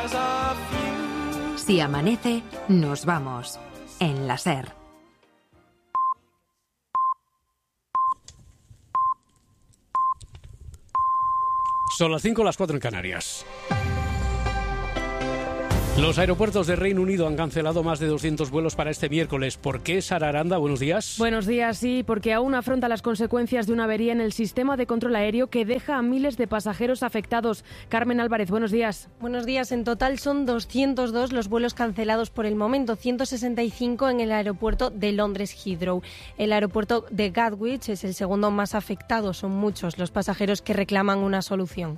Si amanece, nos vamos. En la SER. Son las 5, las 4 en Canarias. Los aeropuertos de Reino Unido han cancelado más de 200 vuelos para este miércoles. ¿Por qué, Sara Aranda? Buenos días. Buenos días, sí, porque aún afronta las consecuencias de una avería en el sistema de control aéreo que deja a miles de pasajeros afectados. Carmen Álvarez, buenos días. Buenos días. En total son 202 los vuelos cancelados por el momento, 165 en el aeropuerto de Londres Heathrow. El aeropuerto de Gatwick es el segundo más afectado. Son muchos los pasajeros que reclaman una solución.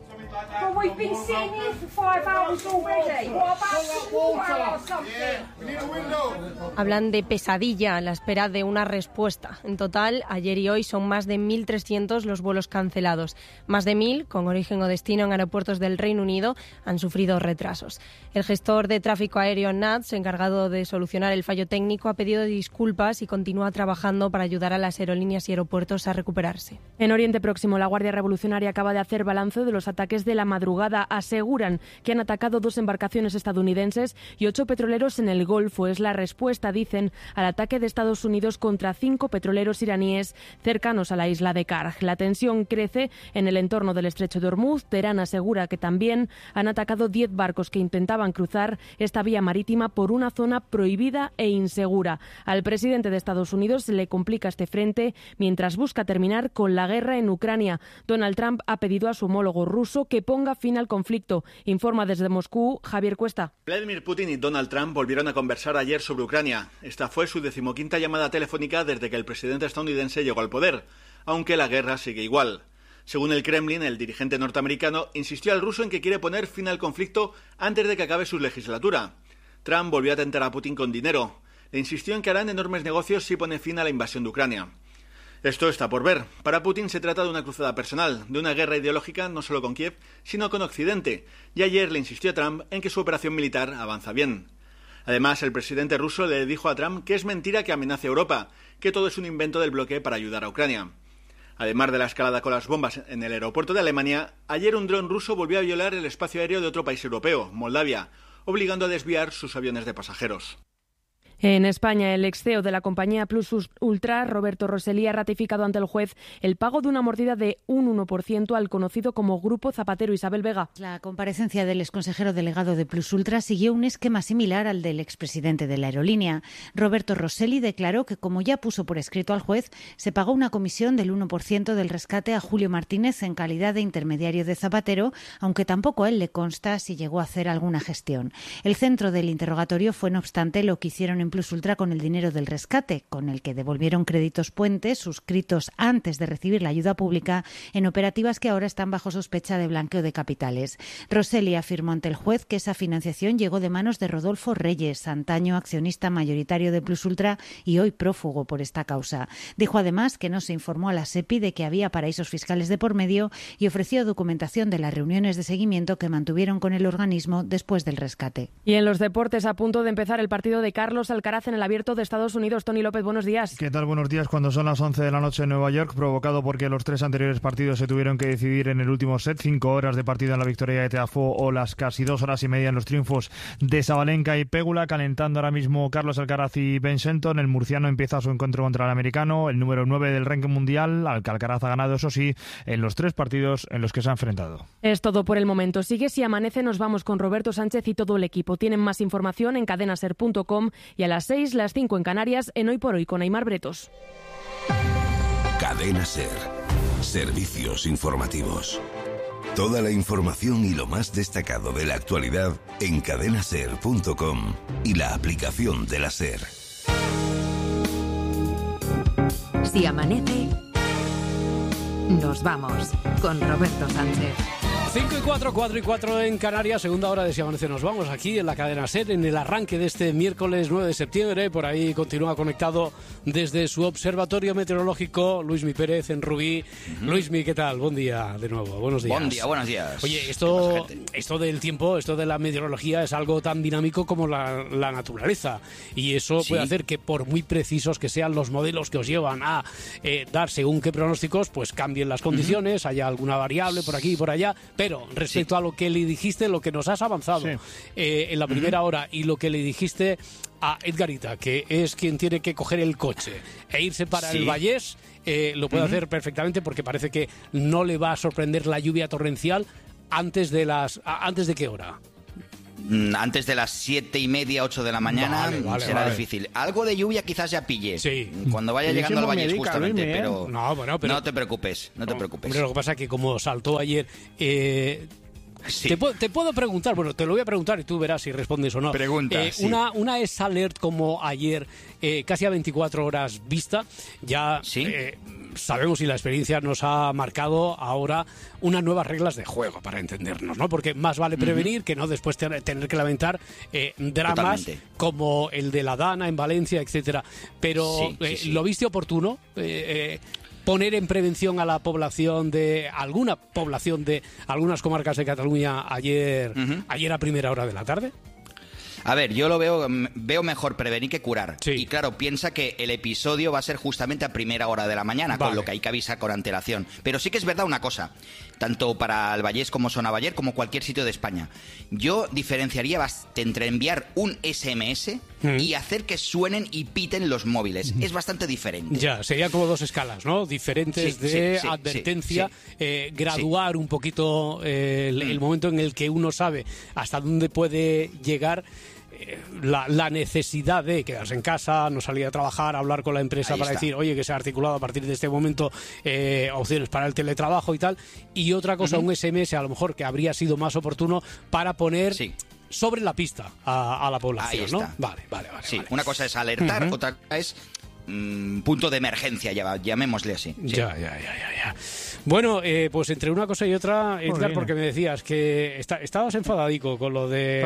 Hablan de pesadilla a la espera de una respuesta. En total, ayer y hoy son más de 1.300 los vuelos cancelados. Más de 1.000, con origen o destino en aeropuertos del Reino Unido, han sufrido retrasos. El gestor de tráfico aéreo NATS, encargado de solucionar el fallo técnico, ha pedido disculpas y continúa trabajando para ayudar a las aerolíneas y aeropuertos a recuperarse. En Oriente Próximo, la Guardia Revolucionaria acaba de hacer balance de los ataques de la madrugada. Aseguran que han atacado 2 embarcaciones estadounidenses y 8 petroleros en el Golfo. Es la respuesta, dicen, al ataque de Estados Unidos contra 5 petroleros iraníes cercanos a la isla de Karg. La tensión crece en el entorno del estrecho de Hormuz. Teherán asegura que también han atacado 10 barcos que intentaban cruzar esta vía marítima por una zona prohibida e insegura. Al presidente de Estados Unidos se le complica este frente mientras busca terminar con la guerra en Ucrania. Donald Trump ha pedido a su homólogo ruso que ponga fin al conflicto. Informa desde Moscú Javier Cuesta. Vladimir Putin y Donald Trump volvieron a conversar ayer sobre Ucrania. Esta fue su 15ª llamada telefónica desde que el presidente estadounidense llegó al poder, aunque la guerra sigue igual. Según el Kremlin, el dirigente norteamericano insistió al ruso en que quiere poner fin al conflicto antes de que acabe su legislatura. Trump volvió a tentar a Putin con dinero. Le insistió en que harán enormes negocios si pone fin a la invasión de Ucrania. Esto está por ver. Para Putin se trata de una cruzada personal, de una guerra ideológica no solo con Kiev, sino con Occidente, y ayer le insistió a Trump en que su operación militar avanza bien. Además, el presidente ruso le dijo a Trump que es mentira que amenace a Europa, que todo es un invento del bloque para ayudar a Ucrania. Además de la escalada con las bombas en el aeropuerto de Alemania, ayer un dron ruso volvió a violar el espacio aéreo de otro país europeo, Moldavia, obligando a desviar sus aviones de pasajeros. En España, el ex CEO de la compañía Plus Ultra, Roberto Rosselli, ha ratificado ante el juez el pago de una mordida de un 1% al conocido como Grupo Zapatero. Isabel Vega. La comparecencia del exconsejero delegado de Plus Ultra siguió un esquema similar al del expresidente de la aerolínea. Roberto Rosselli declaró que, como ya puso por escrito al juez, se pagó una comisión del 1% del rescate a Julio Martínez en calidad de intermediario de Zapatero, aunque tampoco a él le consta si llegó a hacer alguna gestión. El centro del interrogatorio fue, no obstante, lo que hicieron en Plus Ultra con el dinero del rescate, con el que devolvieron créditos puentes suscritos antes de recibir la ayuda pública en operativas que ahora están bajo sospecha de blanqueo de capitales. Rosselli afirmó ante el juez que esa financiación llegó de manos de Rodolfo Reyes, antaño accionista mayoritario de Plus Ultra y hoy prófugo por esta causa. Dijo además que no se informó a la SEPI de que había paraísos fiscales de por medio y ofreció documentación de las reuniones de seguimiento que mantuvieron con el organismo después del rescate. Y en los deportes, a punto de empezar el partido de Carlos Alcaraz en el Abierto de Estados Unidos. Tony López, buenos días. ¿Qué tal? Buenos días. Cuando son las 11 de la noche en Nueva York, provocado porque los 3 anteriores partidos se tuvieron que decidir en el último set, 5 horas de partido en la victoria de Tiafoe o las casi 2 horas y media en los triunfos de Sabalenka y Pegula, calentando ahora mismo Carlos Alcaraz y Ben Shelton. El murciano empieza su encuentro contra el americano, el número 9 del ranking mundial. Alcaraz ha ganado, eso sí, en los 3 partidos en los que se ha enfrentado. Es todo por el momento. Sigue Si Amanece, nos vamos con Roberto Sánchez y todo el equipo. Tienen más información en cadenaser.com y a las 6, las 5 en Canarias, en Hoy por Hoy con Aimar Bretos. Cadena Ser. Servicios informativos. Toda la información y lo más destacado de la actualidad en cadenaser.com y la aplicación de la Ser. Si amanece, nos vamos con Roberto Sánchez. 5 y 4, 4 y 4 en Canarias, segunda hora de Si Amanece. Nos vamos aquí en la cadena SER en el arranque de este miércoles 9 de septiembre. Por ahí continúa conectado desde su observatorio meteorológico Luismi Pérez en Rubí. Luismi, ¿qué tal? Buen día de nuevo, buenos días. Buen día, buenos días. Oye, esto del tiempo, esto de la meteorología es algo tan dinámico como la naturaleza. Y eso puede hacer que por muy precisos que sean los modelos que os llevan a dar según qué pronósticos, pues cambien las condiciones, haya alguna variable por aquí y por allá. Pero respecto a lo que le dijiste, lo que nos has avanzado en la primera hora y lo que le dijiste a Edgarita, que es quien tiene que coger el coche e irse para el Vallés, lo puede hacer perfectamente porque parece que no le va a sorprender la lluvia torrencial antes de qué hora. Antes de las 7:30, 8 de la mañana será difícil. Algo de lluvia quizás ya pille. Sí. Cuando vaya llegando al Valle justamente, pero no te preocupes, no te preocupes. Pero lo que pasa es que como saltó ayer... Sí. Te puedo preguntar, bueno, te lo voy a preguntar y tú verás si respondes o no. Pregunta, sí. Una es alert como ayer, casi a 24 horas vista, ya sabemos y la experiencia nos ha marcado ahora unas nuevas reglas de juego para entendernos, ¿no? Porque más vale prevenir que no después tener que lamentar dramas como el de la Dana en Valencia, etcétera. Pero ¿lo viste oportuno? Poner en prevención a la población de algunas comarcas de Cataluña ayer a primera hora de la tarde. A ver, yo lo veo mejor prevenir que curar. Sí. Y claro, piensa que el episodio va a ser justamente a primera hora de la mañana, con lo que hay que avisar con antelación. Pero sí que es verdad una cosa, tanto para el Vallés como Zona Baller, como cualquier sitio de España. Yo diferenciaría entre enviar un SMS y hacer que suenen y piten los móviles. Es bastante diferente. Ya, sería como dos escalas, ¿no? Diferentes de advertencia, graduar un poquito el momento en el que uno sabe hasta dónde puede llegar. La necesidad de quedarse en casa, no salir a trabajar, hablar con la empresa para decir, oye, que se ha articulado a partir de este momento opciones para el teletrabajo y tal. Y otra cosa, un SMS a lo mejor que habría sido más oportuno para poner sobre la pista a la población, ¿no? Vale. Sí, una cosa es alertar, otra es punto de emergencia, llamémosle así. Sí. Ya. Bueno, pues entre una cosa y otra, Edgar, porque me decías que estabas enfadadico con lo de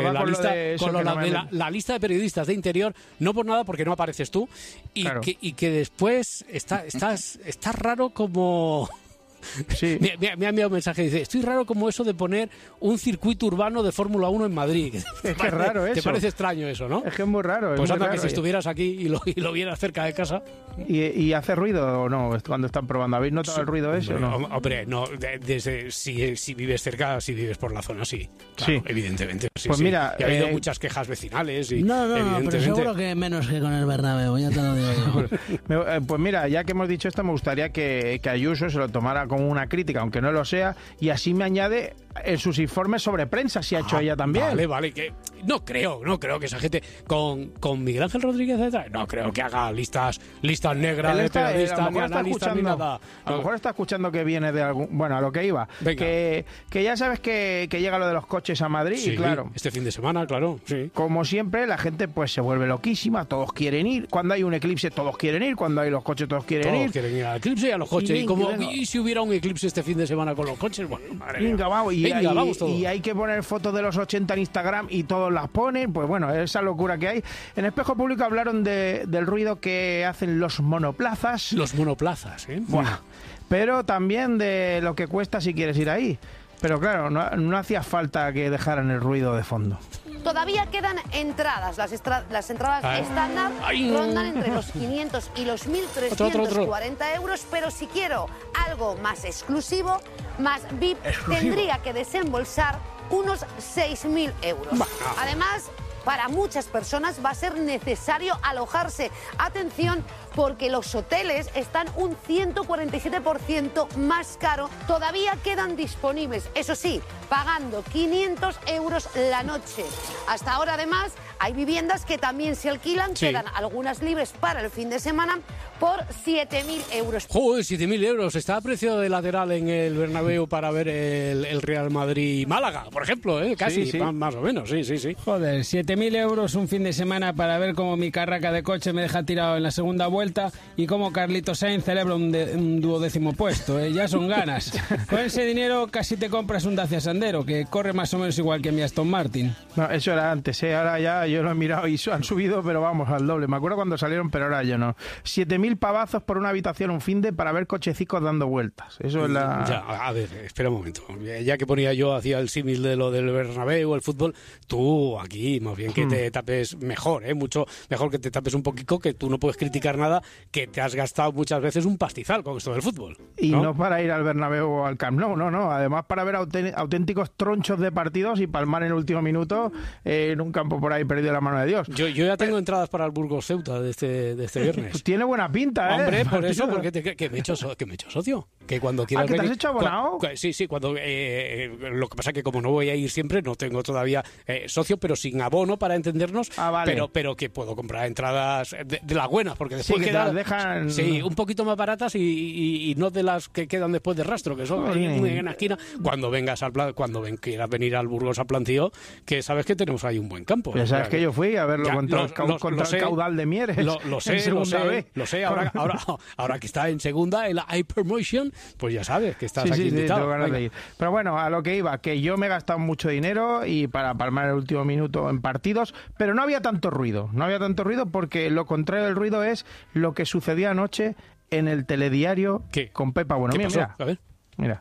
la lista de periodistas de Interior, no por nada, porque no apareces tú, y que después estás raro como... Sí. Me ha enviado un mensaje, dice, estoy raro como eso de poner un circuito urbano de Fórmula 1 en Madrid. Es que es raro eso. Te parece extraño eso, ¿no? Es que es muy raro. Pues anda, que si estuvieras aquí y lo vieras cerca de casa. ¿Y hace ruido o no cuando están probando? ¿Habéis notado el ruido ese o no? Hombre, no, desde si vives cerca, si vives por la zona, sí. Claro, evidentemente. Pues mira... Y ha habido muchas quejas vecinales y... No, pero seguro que menos que con el Bernabéu, ya te lo digo yo. Pues mira, ya que hemos dicho esto, me gustaría que Ayuso se lo tomara como una crítica, aunque no lo sea, y así me añade en sus informes sobre prensa, si ha hecho ella también. Vale, que no creo que esa gente con Miguel Ángel Rodríguez detrás, no creo que haga listas negras de periodistas ni analistas ni nada. A lo mejor está escuchando que viene de algún... Bueno, a lo que iba. Que ya sabes que llega lo de los coches a Madrid, y claro. Este fin de semana, claro, sí. Como siempre, la gente pues se vuelve loquísima, todos quieren ir. Cuando hay un eclipse, todos quieren ir. Cuando hay los coches, todos quieren ir. Todos quieren ir al eclipse y a los coches. ¿Y si hubiera un eclipse este fin de semana con los coches? Bueno, madre mía. Vamos todos. Y hay que poner fotos de los 80 en Instagram y todos las ponen. Pues bueno, esa locura que hay. En Espejo Público hablaron del ruido que hacen los monoplazas. Los monoplazas, ¿eh? Bueno, pero también de lo que cuesta si quieres ir ahí. Pero claro, no hacía falta que dejaran el ruido de fondo. Todavía quedan entradas. Las entradas estándar rondan entre los 500 y los 1.340 euros, pero si quiero algo más exclusivo, más VIP, tendría que desembolsar unos 6.000 euros. Además, para muchas personas va a ser necesario alojarse. Atención, porque los hoteles están un 147% más caro. Todavía quedan disponibles, eso sí, pagando 500 euros la noche. Hasta ahora, además, hay viviendas que también se alquilan, quedan algunas libres para el fin de semana por 7.000 euros. ¡Joder, 7.000 euros! Está a precio de lateral en el Bernabéu para ver el Real Madrid-Málaga, por ejemplo, ¿eh? Casi, más o menos, sí. Joder, 7.000 euros un fin de semana para ver cómo mi carraca de coche me deja tirado en la segunda vuelta y cómo Carlitos Sainz celebra un 12º puesto, ¿eh? Ya son ganas. Con ese dinero casi te compras un Dacia Sandero, que corre más o menos igual que mi Aston Martin. No, eso era antes, ahora ya yo lo he mirado y han subido, pero vamos, al doble. Me acuerdo cuando salieron, pero ahora yo no. 7.000 pavazos por una habitación un finde para ver cochecicos dando vueltas. Eso es la... Ya, a ver, espera un momento. Ya que hacía el símil de lo del Bernabéu, el fútbol, tú aquí más bien bien que te tapes mejor, mucho mejor que te tapes un poquito, que tú no puedes criticar nada, que te has gastado muchas veces un pastizal con esto del fútbol. Y no para ir al Bernabéu o al Camp Nou, no. Además para ver auténticos tronchos de partidos y palmar en el último minuto en un campo por ahí perdido de la mano de Dios. Yo ya tengo entradas para el Burgos Ceuta de este viernes. Pues tiene buena pinta, Hombre, por eso, porque que me he hecho socio. Que cuando quieras ¿que te has hecho abonado? Sí, cuando lo que pasa es que como no voy a ir siempre, no tengo todavía socio, pero sin abono para entendernos, vale. pero que puedo comprar entradas de las buenas, porque después que las dejan... Sí, un poquito más baratas y no de las que quedan después de rastro, que son en la esquina. Cuando vengas quieras venir al Burgos a Plantío, que sabes que tenemos ahí un buen campo. Ya sabes que yo fui a verlo contra el caudal de Mieres. Lo sé. Ahora que está en segunda, en la Hypermotion, pues ya sabes que estás aquí invitado. Tengo ganas de ir. Pero bueno, a lo que iba, que yo me he gastado mucho dinero y para palmar el último minuto en partidos, pero no había tanto ruido. No había tanto ruido porque lo contrario del ruido es lo que sucedió anoche en el telediario con Pepa. Bueno, mira. A ver. Mira.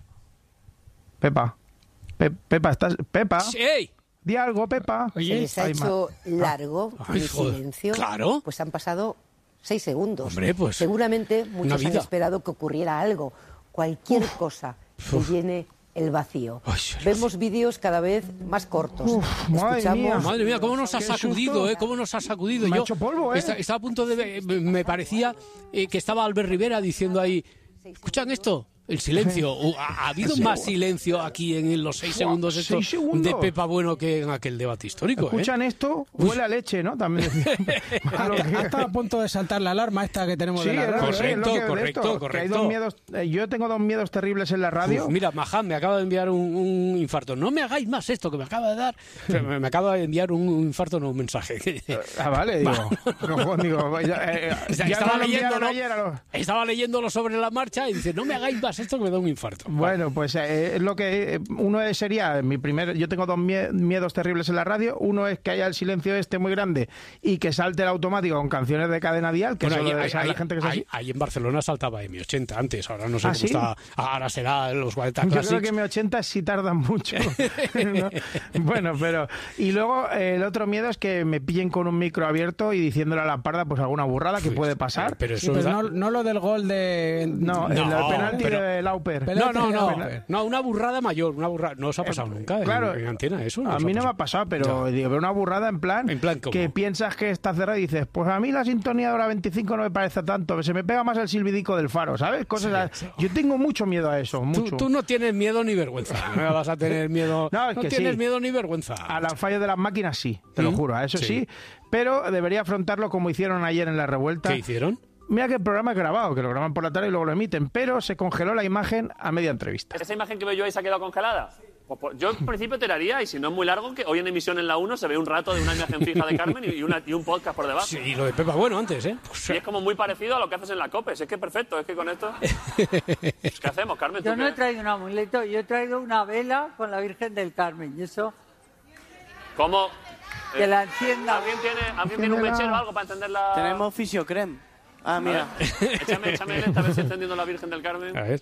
Pepa, ¿estás? Pepa. ¡Sí! Di algo, Pepa. Oye, se les ha hecho largo el silencio. Claro. Pues han pasado 6 segundos. Hombre, pues. Seguramente muchos han esperado que ocurriera algo. Cualquier cosa que llene el vacío. Vemos vídeos cada vez más cortos. Madre mía, cómo nos ha sacudido, cómo nos ha sacudido. Me ha hecho polvo, estaba a punto de... Me parecía que estaba Albert Rivera diciendo ahí, ¿escuchan esto? El silencio. ¿Ha habido más silencio aquí en los 6 segundos estos de Pepa Bueno que en aquel debate histórico? ¿Escuchan esto? Huele a leche, ¿no? También Hasta a punto de saltar la alarma esta que tenemos de la radio. Correcto. Hay 2 miedos, yo tengo 2 miedos terribles en la radio. Mira, Maham me acaba de enviar un infarto. No me hagáis más esto que me acaba de dar. Me acaba de enviar un infarto, no un mensaje. Vale, Estaba leyéndolo sobre la marcha y dice, no me hagáis más esto que me da un infarto. Bueno, pues es lo que uno sería yo tengo 2 miedos terribles en la radio. Uno es que haya el silencio muy grande y que salte el automático con canciones de cadena dial, que la gente que es así. Ahí en Barcelona saltaba M80 antes, ahora no sé cómo está. Ahora será los 40 Classics. Yo creo que M80 sí tardan mucho. ¿No? Bueno, pero y luego el otro miedo es que me pillen con un micro abierto y diciéndole a la parda pues alguna burrada que puede pasar. Pero no lo del gol de... el penalti de Lauper. No, una burrada mayor, no os ha pasado nunca en antena eso. A mí no me ha pasado, pero digo, una burrada en plan que piensas que está cerrada y dices, pues a mí la sintonía de hora 25 no me parece tanto, se me pega más el silbidico del faro, ¿sabes? Yo tengo mucho miedo a eso, mucho. Tú no tienes miedo ni vergüenza. No vas a tener miedo. No tienes miedo ni vergüenza. A la falla de las máquinas sí, te lo juro, a eso sí, pero debería afrontarlo como hicieron ayer en La Revuelta. ¿Qué hicieron? Mira que el programa es grabado, que lo graban por la tarde y luego lo emiten, pero se congeló la imagen a media entrevista. ¿Esa imagen que veo yo ahí se ha quedado congelada? Pues yo en principio te la haría, y si no es muy largo, que hoy en emisión en la 1 se ve un rato de una imagen fija de Carmen y un podcast por debajo. Sí, y lo de Pepa Bueno antes, Pues, y es como muy parecido a lo que haces en la COPE. Es que es perfecto, es que con esto... Pues, ¿qué hacemos, Carmen? Yo no he traído un amuleto, yo he traído una vela con la Virgen del Carmen, y eso... ¿Cómo? Que la encienda. ¿Alguien tiene un mechero o algo para encender la...? Tenemos Fisiocrem. Mira. Échame esta, a ver si encendiendo la Virgen del Carmen. A ver.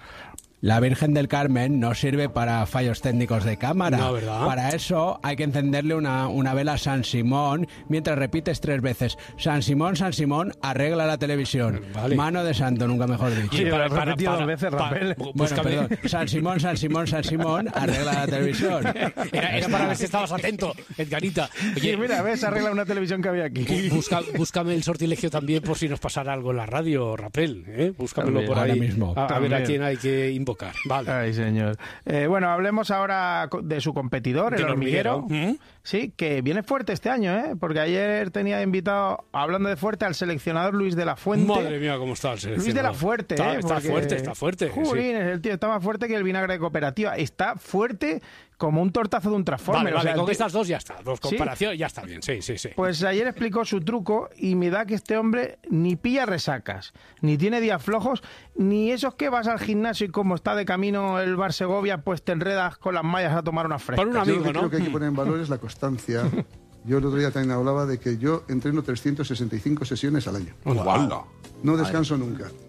La Virgen del Carmen no sirve para fallos técnicos de cámara. No, ¿verdad? Para eso hay que encenderle una vela a San Simón mientras repites 3 veces. San Simón, arregla la televisión. Vale. Mano de santo, nunca mejor dicho. Sí, lo he repetido 2 veces, Rafael. Bueno, perdón. San Simón, arregla la televisión. Era para ver si estabas atento, Edgarita. Oye, mira, ves, arregla una televisión que había aquí. Búscame el sortilegio también por si nos pasara algo en la radio, Rapel. Búscamelo por ahí. Ahora mismo. A ver a quién hay que invocar. Vale. Ay, señor. Bueno, hablemos ahora de su competidor, el hormiguero. Sí, que viene fuerte este año, porque ayer tenía invitado, hablando de fuerte, al seleccionador Luis de la Fuente. Madre mía, cómo está el seleccionador. Luis de la Fuente, Está fuerte. Jolines, el tío está más fuerte que el vinagre de cooperativa. Está fuerte como un tortazo de un Transformer. Vale, con estas dos ya está. Comparación, ya está bien, sí. Pues ayer explicó su truco y me da que este hombre ni pilla resacas, ni tiene días flojos, ni esos que vas al gimnasio y como está de camino el Bar Segovia, pues te enredas con las mallas a tomar una fresca. Por un amigo, yo creo que hay que poner en valor es la constancia. Yo el otro día también hablaba de que yo entreno 365 sesiones al año. ¡Wow! No descanso nunca.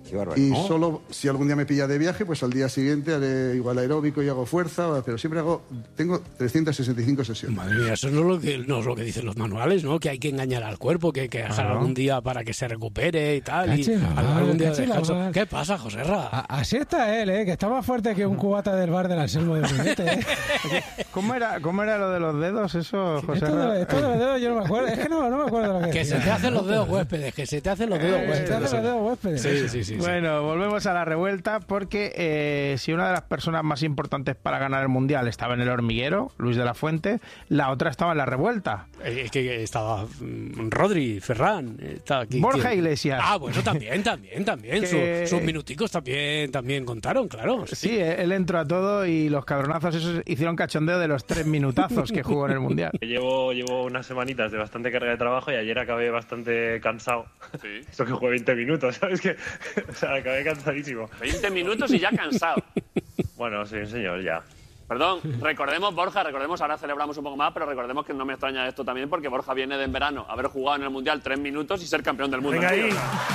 Y solo si algún día me pilla de viaje, pues al día siguiente haré igual aeróbico y hago fuerza, pero siempre tengo 365 sesiones. Madre mía, eso no es lo que dicen los manuales, ¿no? Que hay que engañar al cuerpo, que hay que dejar algún día para que se recupere y tal. Algún día de descanso. ¿Qué pasa, Joserra? Así está él, que está más fuerte que un cubata del bar del Anselmo de Brunete. ¿Cómo era lo de los dedos eso, Joserra? Esto de los dedos yo no me acuerdo. Es que no me acuerdo de lo que se te hacen los dedos huéspedes, que se te hacen los dedos huéspedes. Sí. Bueno, volvemos a la revuelta porque si una de las personas más importantes para ganar el Mundial estaba en el hormiguero, Luis de la Fuente, la otra estaba en la revuelta. Es que estaba Rodri, Ferran, Borja Iglesias. Bueno, también. Sus minuticos también contaron, claro. Sí, él entró a todo y los cabronazos esos hicieron cachondeo de los 3 minutazos que jugó en el Mundial. Llevo unas semanitas de bastante carga de trabajo y ayer acabé bastante cansado. Sí. Eso que jugué 20 minutos, ¿sabes qué? O sea, acabé cansadísimo. 20 minutos y ya cansado. Bueno, sí, señor, ya. Perdón, recordemos, ahora celebramos un poco más, pero recordemos que no me extraña esto también porque Borja viene de en verano, haber jugado en el Mundial 3 minutos y ser campeón del mundo. Venga ahí.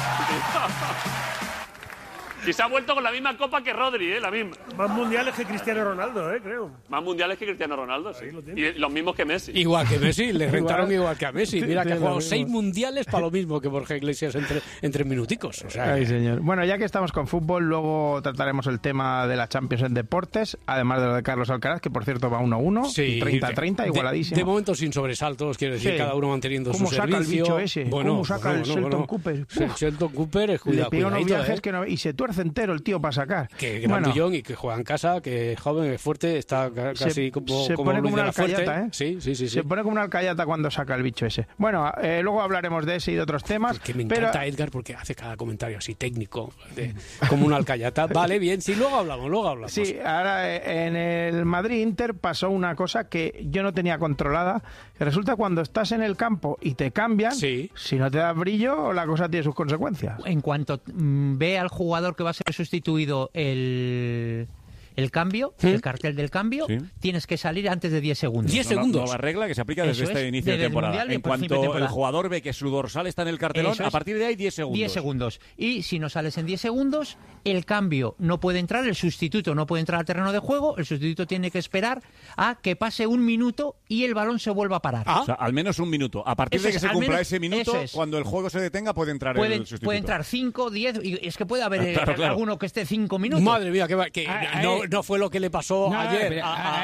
Y se ha vuelto con la misma copa que Rodri, la misma. Más mundiales que Cristiano Ronaldo, creo. Más mundiales que Cristiano Ronaldo, sí. Y los mismos que Messi. Igual que Messi, le rentaron igual que a Messi. Mira que ha jugado 6 mundiales para lo mismo que Borja Iglesias entre minuticos. O sea, ay, señor. Bueno, ya que estamos con fútbol, luego trataremos el tema de la Champions en deportes, además de lo de Carlos Alcaraz, que por cierto va 1-1, sí, 30-30, igualadísimo. De momento sin sobresaltos, quiero decir, cada uno manteniendo su servicio. ¿Cómo saca el bicho ese? ¿Cómo saca el Shelton Cooper? El Shelton Cooper es cuidado. Le pega unos viajes que no, y se tuerce entero el tío para sacar. Que grandillón y que juega en casa, que es joven, es fuerte, está casi como pone como una alcayata, Sí. Se pone como una alcayata cuando saca el bicho ese. Bueno, luego hablaremos de ese y de otros temas. Que me encanta Edgar porque hace cada comentario así técnico, como una alcayata. Vale, bien, sí, luego hablamos. Sí, ahora en el Madrid-Inter pasó una cosa que yo no tenía controlada. Resulta cuando estás en el campo y te cambian, si no te das brillo, la cosa tiene sus consecuencias. En cuanto ve al jugador que va a ser sustituido el cambio, el cartel del cambio, tienes que salir antes de 10 segundos. 10 segundos. Nueva regla que se aplica desde este inicio de temporada. En cuanto el jugador ve que su dorsal está en el cartelón, a partir de ahí 10 segundos. 10 segundos. Y si no sales en 10 segundos, el cambio no puede entrar, el sustituto no puede entrar al terreno de juego, el sustituto tiene que esperar a que pase 1 minuto y el balón se vuelva a parar. O sea, al menos 1 minuto. A partir de que se cumpla ese minuto, cuando el juego se detenga, puede entrar el sustituto. Puede entrar 5, 10, y es que puede haber alguno que esté 5 minutos. Madre mía, que no fue lo que le pasó ayer.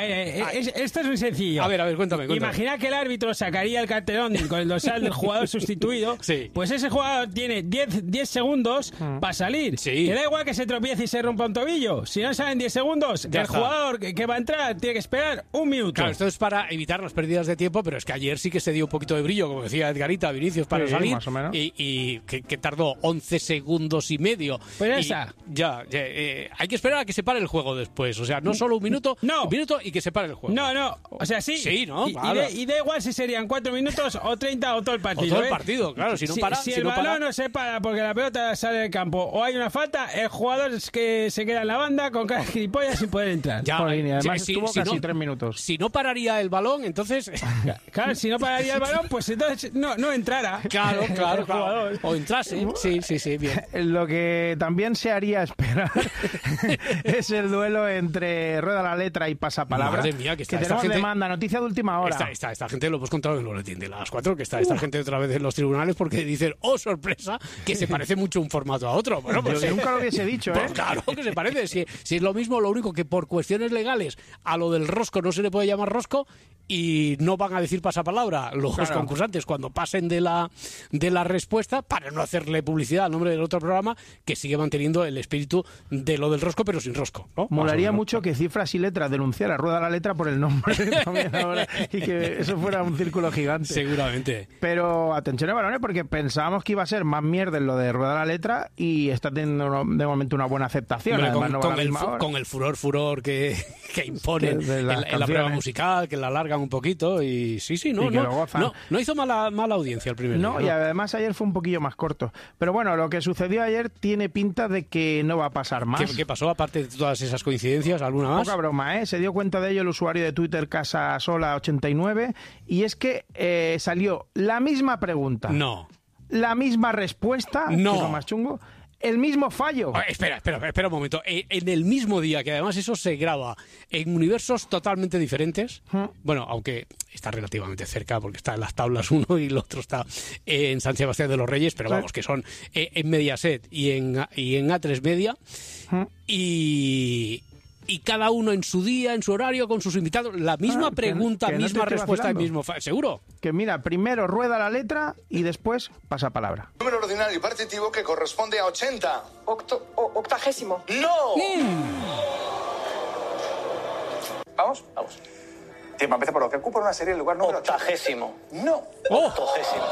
Esto es muy sencillo. A ver, cuéntame. Imagina que el árbitro sacaría el cartelón con el dorsal del jugador sustituido. Pues ese jugador tiene 10 segundos para salir. Que da igual que se tropiece y se rompa un tobillo. Si no salen 10 segundos, el jugador que va a entrar tiene que esperar 1 minuto. Claro, esto es para evitar las pérdidas de tiempo, pero es que ayer sí que se dio un poquito de brillo, como decía Edgarita, Vinicius, para salir. Más o menos. Y que tardó 11 segundos y medio. Pues esa. Hay que esperar a que se pare el juego después. O sea, no solo 1 minuto, un minuto y que se pare el juego. No. O sea, sí. Sí, ¿no? Y da igual si serían 4 minutos o 30 o todo el partido. O todo el partido, claro. Si no para. Si el balón no se para porque la pelota sale del campo o hay una falta, el jugador es que se queda en la banda con cara de gilipollas sin poder entrar. Además estuvo casi 3 minutos. Si no pararía el balón, entonces... Claro, si no pararía el balón, pues entonces no entrara. Claro. O entrase. Sí, bien. Lo que también se haría esperar es el duelo entre Rueda la Letra y Pasapalabra. Madre mía, que tenemos gente... demanda, noticia de última hora. Esta gente lo hemos contado en el boletín de las 4, que está esta gente otra vez en los tribunales porque dicen, oh, sorpresa, que se parece mucho un formato a otro. Bueno, pues, yo nunca lo hubiese dicho, pues claro que se parece. Si es lo mismo, lo único que por cuestiones legales a lo del rosco no se le puede llamar rosco y no van a decir pasapalabra los concursantes cuando pasen de la respuesta, para no hacerle publicidad al nombre del otro programa, que sigue manteniendo el espíritu de lo del rosco pero sin rosco, ¿no? Molaría mucho que Cifras y Letras denunciara a Rueda la Letra por el nombre también ahora, y que eso fuera un círculo gigante. Seguramente. Pero atención, varones, porque pensábamos que iba a ser más mierda en lo de Rueda la Letra y está teniendo de momento una buena aceptación. Hombre, con el furor que impone en la prueba musical, que la alargan un poquito y no hizo mala audiencia el primer día. No, y además ayer fue un poquillo más corto. Pero bueno, lo que sucedió ayer tiene pinta de que no va a pasar más. ¿Qué pasó, aparte de todas esas coincidencias? ¿Alguna más? Poca broma, Se dio cuenta de ello el usuario de Twitter Casasola89, y es que salió la misma pregunta. No. La misma respuesta, no. que es lo más chungo, el mismo fallo. Espera un momento. En el mismo día, que además eso se graba en universos totalmente diferentes, bueno, aunque está relativamente cerca porque está en las tablas uno y el otro está en San Sebastián de los Reyes, pero vamos, que son en Mediaset y en A3 Media, y cada uno en su día, en su horario, con sus invitados, la misma pregunta, que no misma respuesta, el mismo ¿seguro? Que mira, primero rueda la letra y después pasa palabra. Número ordinario partitivo que corresponde a 80. Octagésimo. ¡No! Vamos. Tiempo, empieza por lo que ocupa una serie en lugar número 80. No. Octogésimo.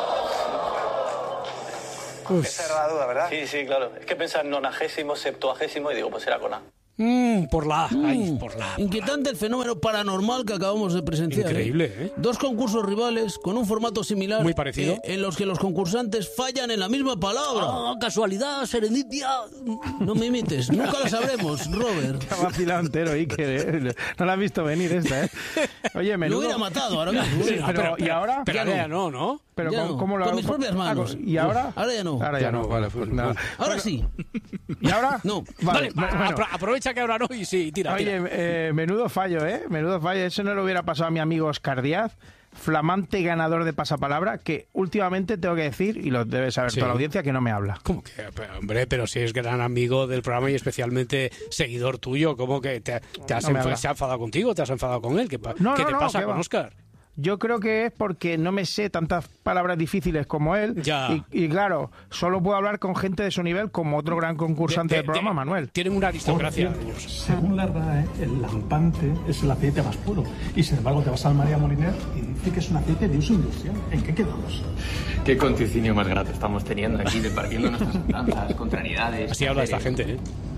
Esa era la duda, ¿verdad? Sí, claro. Es que pensaba en 90º, 70º y digo, pues era con A. Por la A. Por la A. Inquietante el fenómeno paranormal que acabamos de presenciar. Increíble, ¿eh? Dos concursos rivales con un formato similar. Muy parecido. En los que los concursantes fallan en la misma palabra. Casualidad, serendipia. No me imites. Nunca la sabremos, Robert. Está vacilado entero, Iker. No la has visto venir esta, ¿eh? Oye, menudo. Lo hubiera matado ahora mismo. Sí, pero ¿y ahora? Pero ya no. Pero ya ¿cómo lo hago? Con mis propias manos. ¿Y ahora? Ahora ya no. Ahora ya no. Vale, pues nada. Ahora sí. ¿Y ahora? No. Vale, aprovecha que ahora no y sí, tira. Oye, menudo fallo, ¿eh? Menudo fallo. Eso no le hubiera pasado a mi amigo Oscar Díaz, flamante ganador de Pasapalabra, que últimamente tengo que decir, y lo debe saber toda la audiencia, que no me habla. ¿Cómo que? Pero si es gran amigo del programa y especialmente seguidor tuyo, ¿cómo que se ha enfadado contigo? ¿Te has enfadado con él? ¿Qué te pasa con Oscar? Yo creo que es porque no me sé tantas palabras difíciles como él. Y claro, solo puedo hablar con gente de su nivel, como otro gran concursante del programa, Manuel. Tienen una aristocracia. Según la RAE, el lampante es el aceite más puro. Y sin embargo, te vas al María Moliner y dice que es un aceite de uso industrial. ¿En qué quedamos? Qué conticinio más grato estamos teniendo aquí, departiendo nuestras andanzas, contrariedades. Así habla esta gente,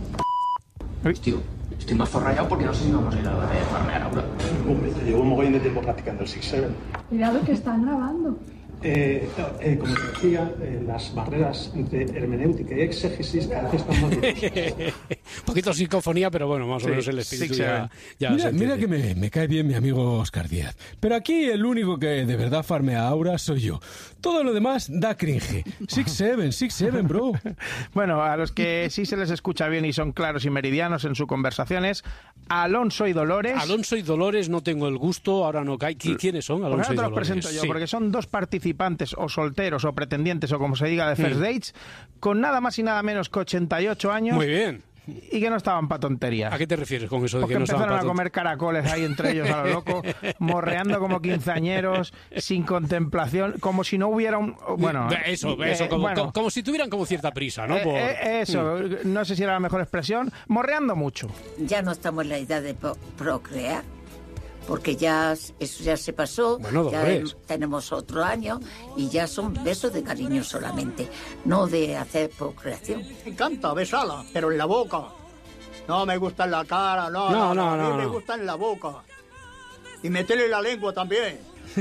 Tío, estoy más forrayado porque no sé si vamos a ir a farmear ahora. Hombre, te llevo un mogollón de tiempo practicando el 6-7. Cuidado que están grabando. Como te decía, las barreras entre hermenéutica y exégesis cada vez están más difíciles. Un poquito psicofonía, pero bueno, más o menos el espíritu Mira que me cae bien mi amigo Oscar Díaz. Pero aquí el único que de verdad farmea aura soy yo. Todo lo demás da cringe. 6-7, bro. Bueno, a los que sí se les escucha bien y son claros y meridianos en sus conversaciones, Alonso y Dolores. Alonso y Dolores, no tengo el gusto, ahora no cae. ¿Quiénes son, Alonso y Dolores? Ahora te los presento yo, porque son dos participantes, o solteros, o pretendientes, o como se diga, de First Dates, con nada más y nada menos que 88 años. Muy bien. Y que no estaban para tonterías. ¿A qué te refieres con eso de porque que no estaban para empezaron a comer caracoles ahí entre ellos a lo loco, morreando como quinceañeros, sin contemplación, como si no hubiera un... Bueno, como si tuvieran como cierta prisa, ¿no? No sé si era la mejor expresión, morreando mucho. Ya no estamos en la edad de procrear, porque eso ya se pasó, ya tenemos otro año y ya son besos de cariño solamente, no de hacer procreación. Me encanta, besala, pero en la boca. No me gusta en la cara, no. A mí me gusta en la boca. Y meterle la lengua también.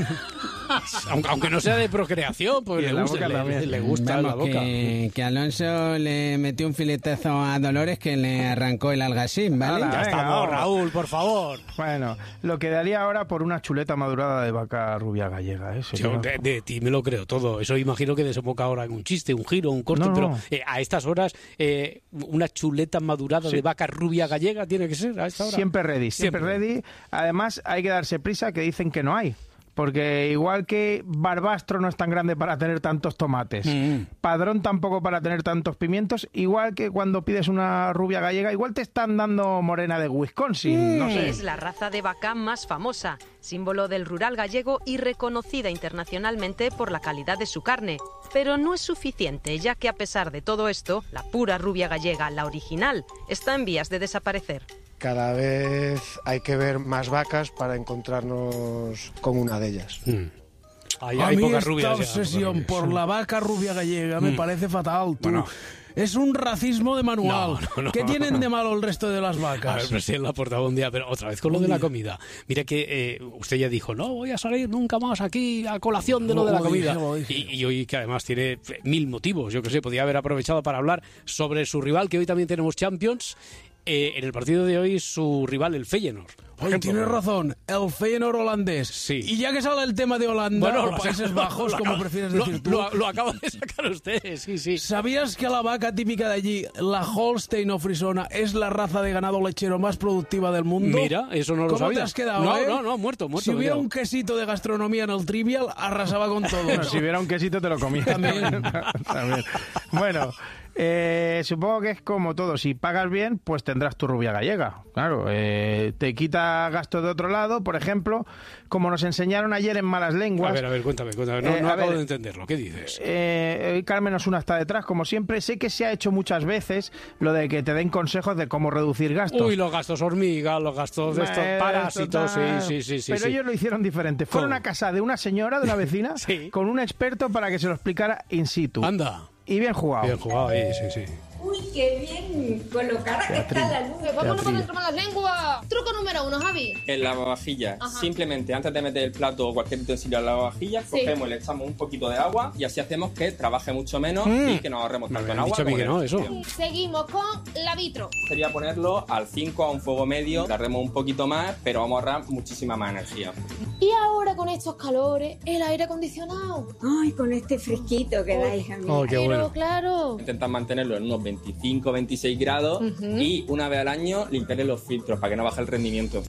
Aunque no sea de procreación, pues le gusta la boca. Que Alonso le metió un filetazo a Dolores que le arrancó el algacín, ¿vale? Ya estamos, Raúl, por favor. Bueno, lo que daría ahora por una chuleta madurada de vaca rubia gallega. Yo de ti me lo creo todo. Eso imagino que desemboca ahora en un chiste, un giro, un corte, pero a estas horas una chuleta madurada de vaca rubia gallega tiene que ser a esta hora. Siempre ready. Además, hay que darse prisa, que dicen que no hay. Porque igual que Barbastro no es tan grande para tener tantos tomates, Padrón tampoco para tener tantos pimientos, igual que cuando pides una rubia gallega, igual te están dando morena de Wisconsin, no sé. Es la raza de vaca más famosa, símbolo del rural gallego y reconocida internacionalmente por la calidad de su carne. Pero no es suficiente, ya que a pesar de todo esto, la pura rubia gallega, la original, está en vías de desaparecer. Cada vez hay que ver más vacas para encontrarnos con una de ellas. A mí esta obsesión por la vaca rubia gallega me parece fatal, tú. Bueno. Es un racismo de manual. ¿Qué tienen de malo el resto de las vacas? A ver, pero sí la portaba un día, pero otra vez con lo de la comida. Mira que usted ya dijo, no voy a salir nunca más aquí a colación de lo de la comida. Y hoy que además tiene 1000 motivos, yo que sé, podía haber aprovechado para hablar sobre su rival, que hoy también tenemos Champions. en el partido de hoy su rival, el Feyenoord. Oye, tienes razón, el Feyenoord holandés. Sí. Y ya que sale el tema de Holanda o Países Bajos, como prefieres decir tú. Lo acabo de sacar usted, sí. ¿Sabías que la vaca típica de allí, la Holstein o Frisona, es la raza de ganado lechero más productiva del mundo? Mira, eso no lo sabía. ¿Cómo te has quedado, No, muerto. Si hubiera un quesito de gastronomía en el Trivial, arrasaba con todo. Bueno, si hubiera un quesito te lo comías. También. Bueno, supongo que es como todo. Si pagas bien, pues tendrás tu rubia gallega. Claro, te quita gastos de otro lado. Por ejemplo, como nos enseñaron ayer en Malas Lenguas. A ver, cuéntame. No acabo de entenderlo. ¿Qué dices? Carmen Osuna está detrás, como siempre. Sé que se ha hecho muchas veces lo de que te den consejos de cómo reducir gastos. Uy, los gastos hormiga, los gastos de estos parásitos. Sí. Pero ellos lo hicieron diferente. Fueron a casa de una señora, de una vecina, con un experto para que se lo explicara in situ. Anda. Y bien jugado. Bien jugado, sí. Uy, qué bien colocada que está la nube. Vámonos con nuestro Malas Lenguas. Truco número 1, Javi. En la lavavajillas, simplemente antes de meter el plato o cualquier utensilio en la lavavajillas, cogemos y le echamos un poquito de agua y así hacemos que trabaje mucho menos y que nos ahorremos tanto en agua. Dicho a mí que no, eso. Seguimos con la vitro. Sería ponerlo al 5 a un fuego medio, tardemos un poquito más, pero vamos a ahorrar muchísima más energía. Y ahora con estos calores, el aire acondicionado. Ay, con este fresquito que da, hija mía. Oh, qué bueno. Claro. Intentar mantenerlo en unos 25-26 grados y una vez al año limpiarle los filtros para que no baje el rendimiento.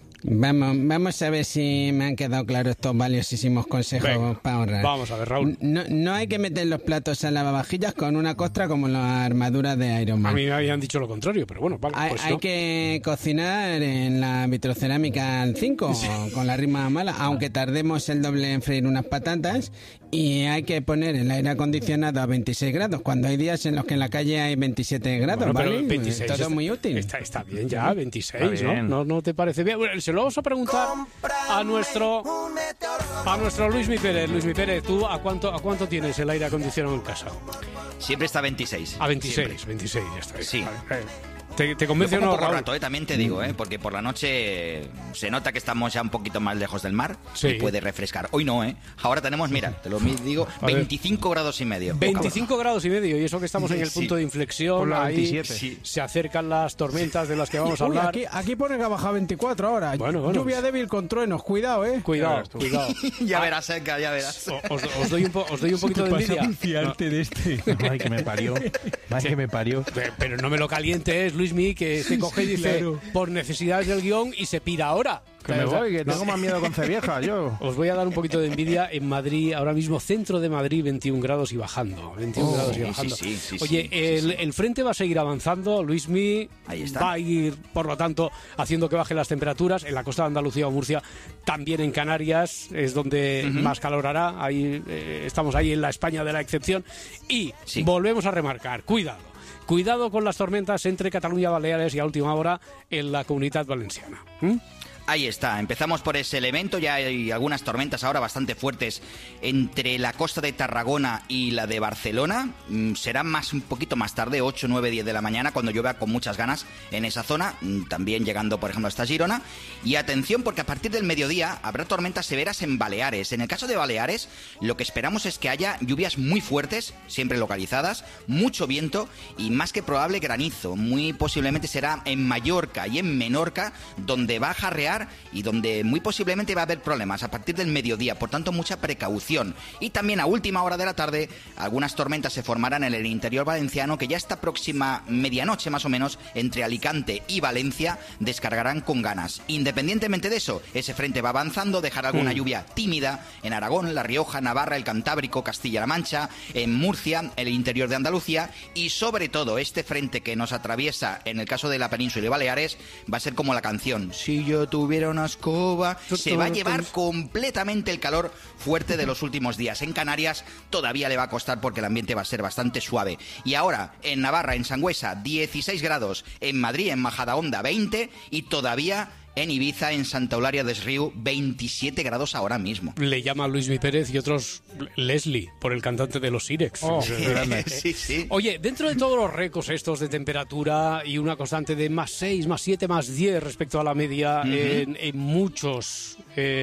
Vamos a ver si me han quedado claros estos valiosísimos consejos para ahorrar. Vamos a ver, Raúl. No hay que meter los platos en lavavajillas con una costra como las armaduras de Iron Man. A mí me habían dicho lo contrario, pero bueno, vale. Hay que cocinar en la vitrocerámica al 5 con la rima mala, aunque tardemos el doble en freír unas patatas. Y hay que poner el aire acondicionado a 26 grados, cuando hay días en los que en la calle hay 27 grados, bueno, ¿vale? 26 todo muy útil. Está bien ya, 26, está bien. ¿No te parece bien? Bueno, se lo vamos a preguntar a nuestro Luismi Pérez. Luismi Pérez, ¿tú a cuánto tienes el aire acondicionado en casa? Siempre está a 26. A 26, siempre. 26, ya está. Sí. Vale. ¿Te convence o no, un poco Raúl? rato, también te digo, porque por la noche se nota que estamos ya un poquito más lejos del mar y puede refrescar. Hoy no, Ahora tenemos, mira, te lo digo, 25 grados y medio. 25 grados y medio, y eso que estamos en el punto de inflexión, ahí se acercan las tormentas de las que vamos a hablar. Aquí pone que ha bajado 24 ahora. Bueno. Lluvia débil con truenos, cuidado, Cuidado. Ya verás, Edgar, ya verás. Os doy un poquito de envidia. Fiarte de este. Ay, que me parió. Pero no me lo calientes, Luismi, que se coge y dice, por necesidades del guión, y se pira ahora. Que me voy, que tengo más miedo con Cevieja, yo. Os voy a dar un poquito de envidia. En Madrid, ahora mismo, centro de Madrid, 21 grados y bajando. 21 grados y bajando. Oye, el frente va a seguir avanzando, Luismi. Ahí está. Va a ir, por lo tanto, haciendo que bajen las temperaturas. En la costa de Andalucía o Murcia, también en Canarias, es donde más calor hará. Ahí estamos ahí en la España de la excepción. Y volvemos a remarcar, Cuidado con las tormentas entre Cataluña, Baleares y a última hora en la Comunitat Valenciana. Ahí está, empezamos por ese elemento, ya hay algunas tormentas ahora bastante fuertes entre la costa de Tarragona y la de Barcelona. Será un poquito más tarde, 8, 9, 10 de la mañana, cuando llueva con muchas ganas en esa zona, también llegando por ejemplo hasta Girona. Y atención, porque a partir del mediodía habrá tormentas severas en Baleares. En el caso de Baleares, lo que esperamos es que haya lluvias muy fuertes, siempre localizadas, mucho viento y más que probable granizo. Muy posiblemente será en Mallorca y en Menorca, donde va a jarrear y donde muy posiblemente va a haber problemas a partir del mediodía, por tanto mucha precaución. Y también a última hora de la tarde algunas tormentas se formarán en el interior valenciano, que ya esta próxima medianoche más o menos entre Alicante y Valencia descargarán con ganas. Independientemente de eso, ese frente va avanzando, dejará alguna lluvia tímida en Aragón, La Rioja, Navarra, el Cantábrico, Castilla-La Mancha, en Murcia, el interior de Andalucía, y sobre todo este frente que nos atraviesa en el caso de la península y Baleares va a ser como la canción, si yo tuviera una escoba, se va a llevar completamente el calor fuerte de los últimos días. En Canarias todavía le va a costar porque el ambiente va a ser bastante suave. Y ahora en Navarra, en Sangüesa, 16 grados, en Madrid, en Majadahonda, 20, y todavía en Ibiza, en Santa Eulalia des Riu, 27 grados ahora mismo. Le llama Luismi Pérez y otros Leslie, por el cantante de los Sirex. Sí. Oye, dentro de todos los récords estos de temperatura y una constante de +6, +7, +10 respecto a la media en muchos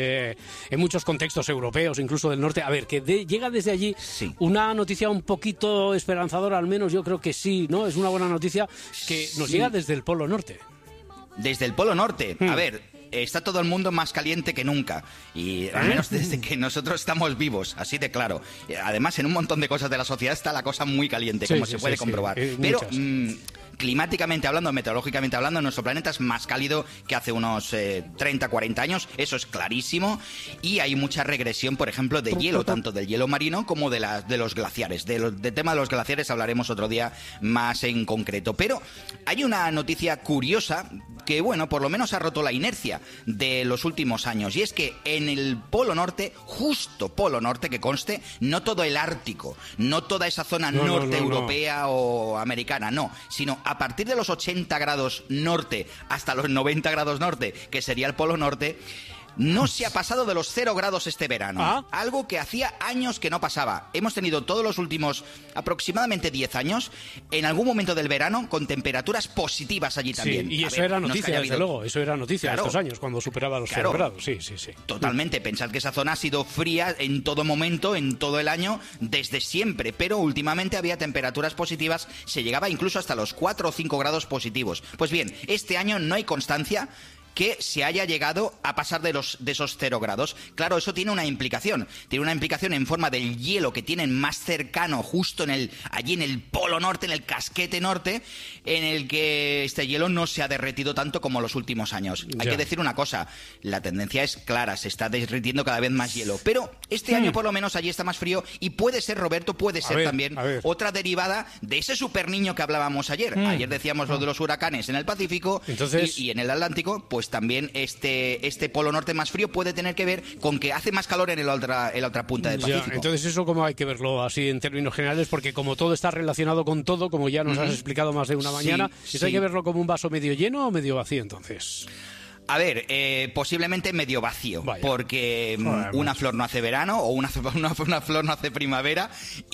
contextos europeos, incluso del norte, a ver, que llega desde allí una noticia un poquito esperanzadora, al menos yo creo que sí, ¿no? Es una buena noticia que nos llega desde el Polo Norte. Desde el Polo Norte. A ver, está todo el mundo más caliente que nunca. Y al menos desde que nosotros estamos vivos, así de claro. Además, en un montón de cosas de la sociedad está la cosa muy caliente, como se puede comprobar. Pero climáticamente hablando, meteorológicamente hablando, nuestro planeta es más cálido que hace unos 30, 40 años. Eso es clarísimo. Y hay mucha regresión, por ejemplo, de hielo, tanto del hielo marino como de los glaciares. Del tema de los glaciares hablaremos otro día más en concreto. Pero hay una noticia curiosa que, bueno, por lo menos ha roto la inercia de los últimos años. Y es que en el Polo Norte, justo Polo Norte, que conste, no todo el Ártico, no toda esa zona norte europea o americana, no, sino a partir de los 80 grados norte hasta los 90 grados norte, que sería el Polo Norte, no se ha pasado de los 0 grados este verano. Algo que hacía años que no pasaba. Hemos tenido todos los últimos aproximadamente 10 años, en algún momento del verano, con temperaturas positivas allí también. Sí, y eso era noticia, desde luego. Eso era noticia estos años, cuando superaba los 0 grados. Sí. Totalmente. Pensad que esa zona ha sido fría en todo momento, en todo el año, desde siempre. Pero últimamente había temperaturas positivas. Se llegaba incluso hasta los 4 o 5 grados positivos. Pues bien, este año no hay constancia que se haya llegado a pasar de esos 0 grados. Claro, eso tiene una implicación. Tiene una implicación en forma del hielo que tienen más cercano, justo allí en el Polo Norte, en el casquete norte, en el que este hielo no se ha derretido tanto como los últimos años. Hay que decir una cosa, la tendencia es clara, se está derritiendo cada vez más hielo. Pero este año por lo menos allí está más frío y puede ser, Roberto, también otra derivada de ese superniño que hablábamos ayer. Ayer decíamos lo de los huracanes en el Pacífico. Entonces, y en el Atlántico, pues también este Polo Norte más frío puede tener que ver con que hace más calor en la otra punta del Pacífico. Entonces eso como hay que verlo así en términos generales, porque como todo está relacionado con todo, como ya nos has explicado más de una mañana, ¿eso hay que verlo como un vaso medio lleno o medio vacío entonces? A ver, posiblemente medio vacío, porque una flor no hace verano o una flor no hace primavera,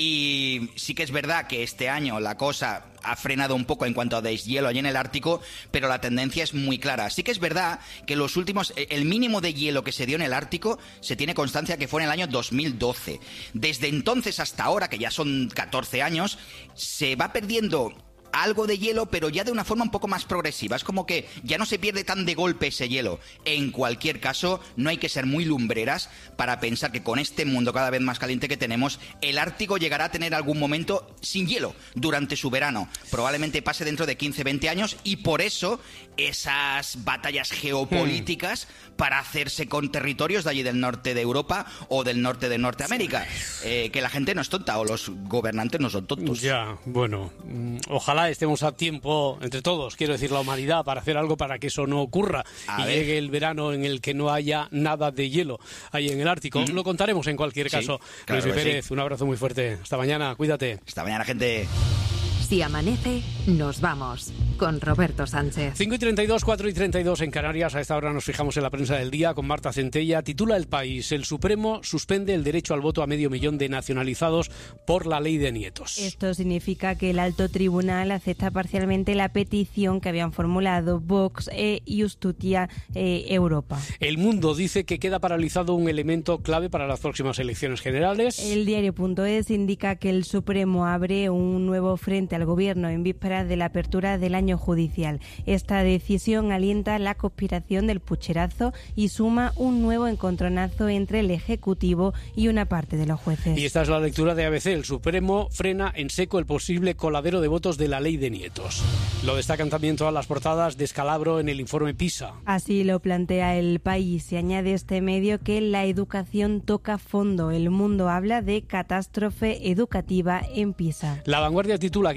y sí que es verdad que este año la cosa ha frenado un poco en cuanto a deshielo allí en el Ártico, pero la tendencia es muy clara. Sí que es verdad que el mínimo de hielo que se dio en el Ártico se tiene constancia que fue en el año 2012. Desde entonces hasta ahora, que ya son 14 años, se va perdiendo algo de hielo, pero ya de una forma un poco más progresiva. Es como que ya no se pierde tan de golpe ese hielo. En cualquier caso, no hay que ser muy lumbreras para pensar que con este mundo cada vez más caliente que tenemos, el Ártico llegará a tener algún momento sin hielo durante su verano. Probablemente pase dentro de 15-20 años, y por eso esas batallas geopolíticas para hacerse con territorios de allí del norte de Europa o del norte de Norteamérica. Que la gente no es tonta, o los gobernantes no son tontos. Ya, bueno, ojalá estemos a tiempo, entre todos, quiero decir la humanidad, para hacer algo para que eso no ocurra llegue el verano en el que no haya nada de hielo ahí en el Ártico. Lo contaremos en cualquier caso. Claro, Luis Pérez, un abrazo muy fuerte. Hasta mañana, cuídate. Hasta mañana, gente. Si amanece, nos vamos con Roberto Sánchez. 5:32, 4:32 en Canarias. A esta hora nos fijamos en la prensa del día con Marta Centella. Titula El País: el Supremo suspende el derecho al voto a 500.000 de nacionalizados por la ley de nietos. Esto significa que el alto tribunal acepta parcialmente la petición que habían formulado Vox e Justicia Europa. El Mundo dice que queda paralizado un elemento clave para las próximas elecciones generales. El diario.es indica que el Supremo abre un nuevo frente al Gobierno en vísperas de la apertura del año judicial. Esta decisión alienta la conspiración del pucherazo y suma un nuevo encontronazo entre el Ejecutivo y una parte de los jueces. Y esta es la lectura de ABC. El Supremo frena en seco el posible coladero de votos de la ley de nietos. Lo destacan también todas las portadas: descalabro en el informe PISA. Así lo plantea El País. Se añade este medio que la educación toca fondo. El Mundo habla de catástrofe educativa en PISA. La Vanguardia titula que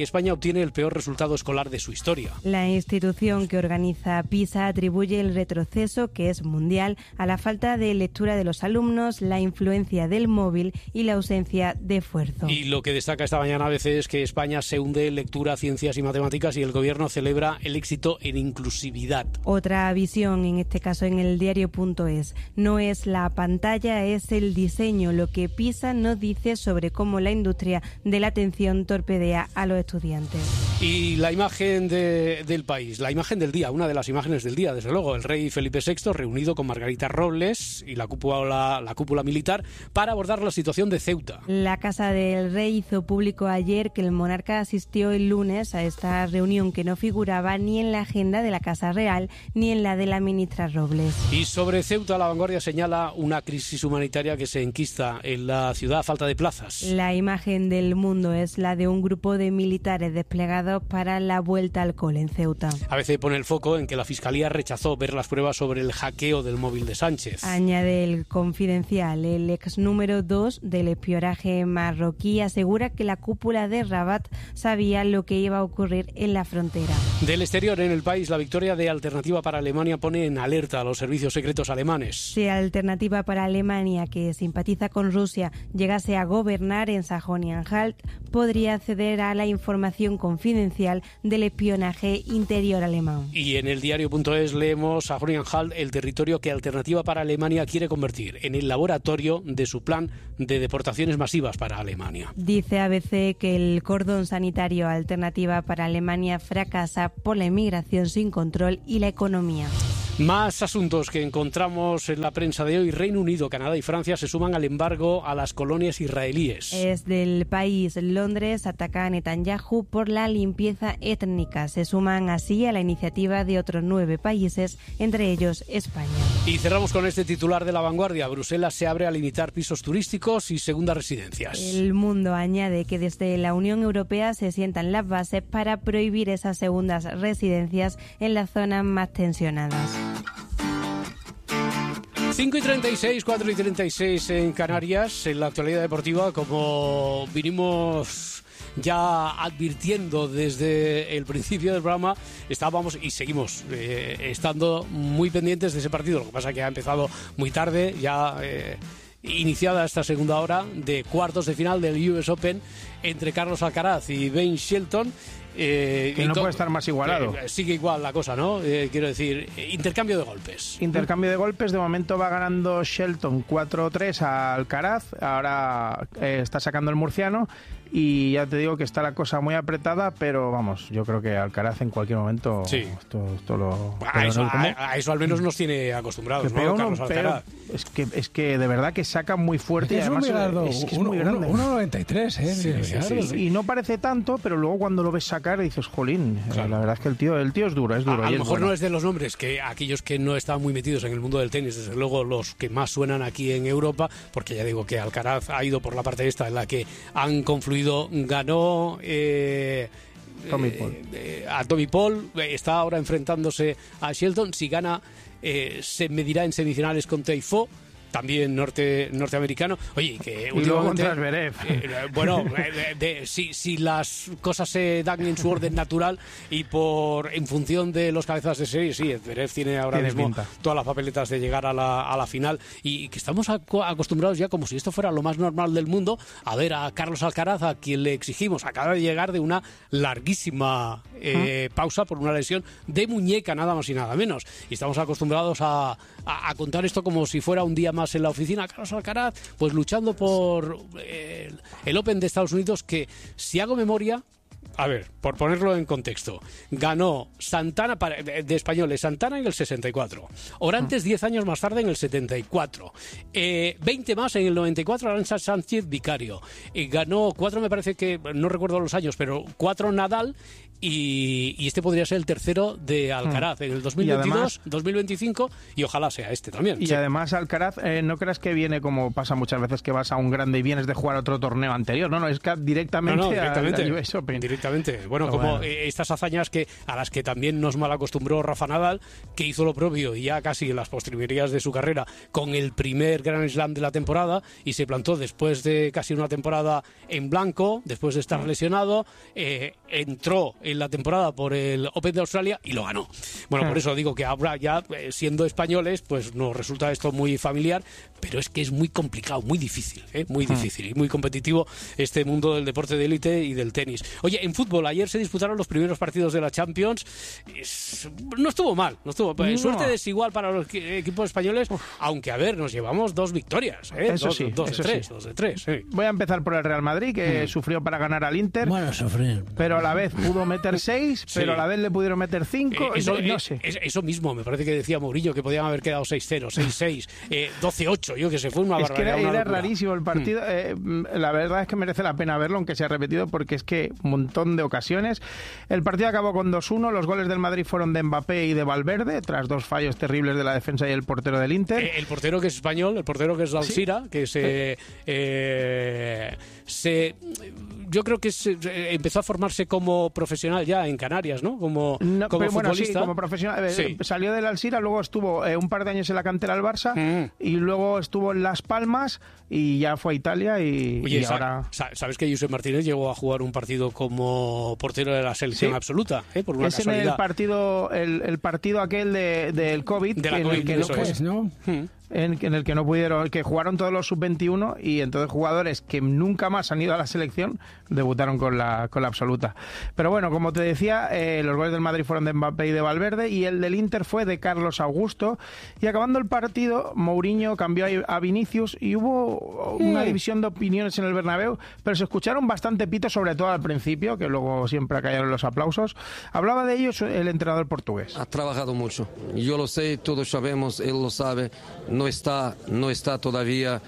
España obtiene el peor resultado escolar de su historia. La institución que organiza PISA atribuye el retroceso, que es mundial, a la falta de lectura de los alumnos, la influencia del móvil y la ausencia de esfuerzo. Y lo que destaca esta mañana a veces es que España se hunde en lectura, ciencias y matemáticas y el gobierno celebra el éxito en inclusividad. Otra visión, en este caso en el diario.es, no es la pantalla, es el diseño, lo que PISA nos dice sobre cómo la industria de la atención torpedea a los estudiantes. Y la imagen del país, la imagen del día, una de las imágenes del día, desde luego, el rey Felipe VI reunido con Margarita Robles y la cúpula militar para abordar la situación de Ceuta. La Casa del Rey hizo público ayer que el monarca asistió el lunes a esta reunión que no figuraba ni en la agenda de la Casa Real ni en la de la ministra Robles. Y sobre Ceuta, La Vanguardia señala una crisis humanitaria que se enquista en la ciudad a falta de plazas. La imagen del Mundo es la de un grupo de militares desplegados para la vuelta al cole en Ceuta. ABC pone el foco en que la Fiscalía rechazó ver las pruebas sobre el hackeo del móvil de Sánchez. Añade el Confidencial, el ex número 2 del espionaje marroquí asegura que la cúpula de Rabat sabía lo que iba a ocurrir en la frontera. Del exterior, en el país, la victoria de Alternativa para Alemania pone en alerta a los servicios secretos alemanes. Si Alternativa para Alemania, que simpatiza con Rusia, llegase a gobernar en Sajonia-Anhalt, podría acceder a la información confidencial del espionaje interior alemán. Y en el diario.es leemos: Sajonia-Anhalt, el territorio que Alternativa para Alemania quiere convertir en el laboratorio de su plan de deportaciones masivas para Alemania. Dice ABC que el cordón sanitario Alternativa para Alemania fracasa por la inmigración sin control y la economía. Más asuntos que encontramos en la prensa de hoy. Reino Unido, Canadá y Francia se suman al embargo a las colonias israelíes. Es del país. Londres ataca a Netanyahu por la limpieza étnica. Se suman así a la iniciativa de otros 9 países, entre ellos España. Y cerramos con este titular de La Vanguardia. Bruselas se abre a limitar pisos turísticos y segundas residencias. El Mundo añade que desde la Unión Europea se sientan las bases para prohibir esas segundas residencias en las zonas más tensionadas. 5:36, 4:36 en Canarias. En la actualidad deportiva, como vinimos ya advirtiendo desde el principio del programa, estábamos y seguimos estando muy pendientes de ese partido. Lo que pasa es que ha empezado muy tarde, ya iniciada esta segunda hora de cuartos de final del US Open entre Carlos Alcaraz y Ben Shelton. Que no puede estar más igualado. Sigue igual la cosa, ¿no? Quiero decir, intercambio de golpes. Intercambio de golpes. De momento va ganando Shelton 4-3 a Alcaraz. Ahora está sacando el murciano. Y ya te digo que está la cosa muy apretada, pero vamos, yo creo que Alcaraz en cualquier momento esto lo... A eso al menos nos tiene acostumbrados, ¿no? Carlos Alcaraz. Es que de verdad que saca muy fuerte. Es además, un Millardo, es muy grande. 1,93, sí. Y no parece tanto, pero luego cuando lo ves sacar dices, jolín, claro. La verdad es que el tío es duro, es duro. A lo mejor no es de los nombres que aquellos que no están muy metidos en el mundo del tenis, desde luego los que más suenan aquí en Europa, porque ya digo que Alcaraz ha ido por la parte esta en la que han confluido. Ganó a Tommy Paul, está ahora enfrentándose a Shelton. Si gana, se medirá en semifinales con Tiafoe, también norteamericano. Oye, que últimamente, bueno, si las cosas se dan en su orden natural y en función de los cabezas de serie, sí, Zverev tiene ahora mismo pinta. Todas las papeletas de llegar a la final, y que estamos acostumbrados ya, como si esto fuera lo más normal del mundo, a ver a Carlos Alcaraz, a quien le exigimos. Acaba de llegar de una larguísima pausa por una lesión de muñeca, nada más y nada menos, y estamos acostumbrados a contar esto como si fuera un día más en la oficina. Carlos Alcaraz, pues luchando por el Open de Estados Unidos, que, si hago memoria, a ver, por ponerlo en contexto, ganó Santana de españoles, Santana en el 64, Orantes 10 años más tarde en el 74, 20 más en el 94, Arantxa Sánchez Vicario, ganó 4, me parece que, no recuerdo los años, pero 4 Nadal, y este podría ser el tercero de Alcaraz en el 2022, además, 2025 y ojalá sea este también. Y además Alcaraz, no creas que viene como pasa muchas veces que vas a un grande y vienes de jugar otro torneo anterior, no, es que directamente al US Open. Directamente. Bueno, como estas hazañas a las que también nos malacostumbró Rafa Nadal, que hizo lo propio y ya casi en las postrimerías de su carrera con el primer Grand Slam de la temporada y se plantó después de casi una temporada en blanco, después de estar lesionado, entró en la temporada por el Open de Australia y lo ganó. Bueno, por eso digo que ahora ya siendo españoles pues nos resulta esto muy familiar, pero es que es muy complicado, muy difícil, muy difícil y muy competitivo este mundo del deporte de élite y del tenis. Oye, en fútbol ayer se disputaron los primeros partidos de la Champions. No estuvo mal, suerte desigual para los equipos españoles, aunque a ver, nos llevamos 2 victorias, dos de tres. Voy a empezar por el Real Madrid, que sufrió para ganar al Inter. Bueno, sufrir. Pero a la vez pudo meter 6, pero a la vez le pudieron meter 5. No sé. Eso mismo, me parece que decía Mourinho, que podían haber quedado 6-0, 6-6, 12-8, yo que sé, fue una barbaridad. Es que era rarísimo el partido. La verdad es que merece la pena verlo, aunque se ha repetido, porque es que un montón de ocasiones. El partido acabó con 2-1, los goles del Madrid fueron de Mbappé y de Valverde, tras 2 fallos terribles de la defensa y el portero del Inter. El portero que es español, el portero que es Alcira, que yo creo que empezó a formarse como profesional ya en Canarias, ¿no? Como futbolista. Bueno, sí, como profesional. Salió del Alcira, luego estuvo un par de años en la cantera del Barça y luego estuvo en Las Palmas y ya fue a Italia y ahora... ¿Sabes que Josep Martínez llegó a jugar un partido como portero de la selección absoluta? Por una casualidad. En el partido aquel del COVID, de la COVID, en el que no pudieron, que jugaron todos los sub-21 y entonces jugadores que nunca más han ido a la selección debutaron con la absoluta. Pero bueno, como te decía, los goles del Madrid fueron de Mbappé y de Valverde y el del Inter fue de Carlos Augusto, y acabando el partido Mourinho cambió a Vinicius y hubo una división de opiniones en el Bernabéu, pero se escucharon bastante pitos, sobre todo al principio, que luego siempre cayeron los aplausos. Hablaba de ellos el entrenador portugués. Ha trabajado mucho, yo lo sé, todos sabemos, él lo sabe. No está todavía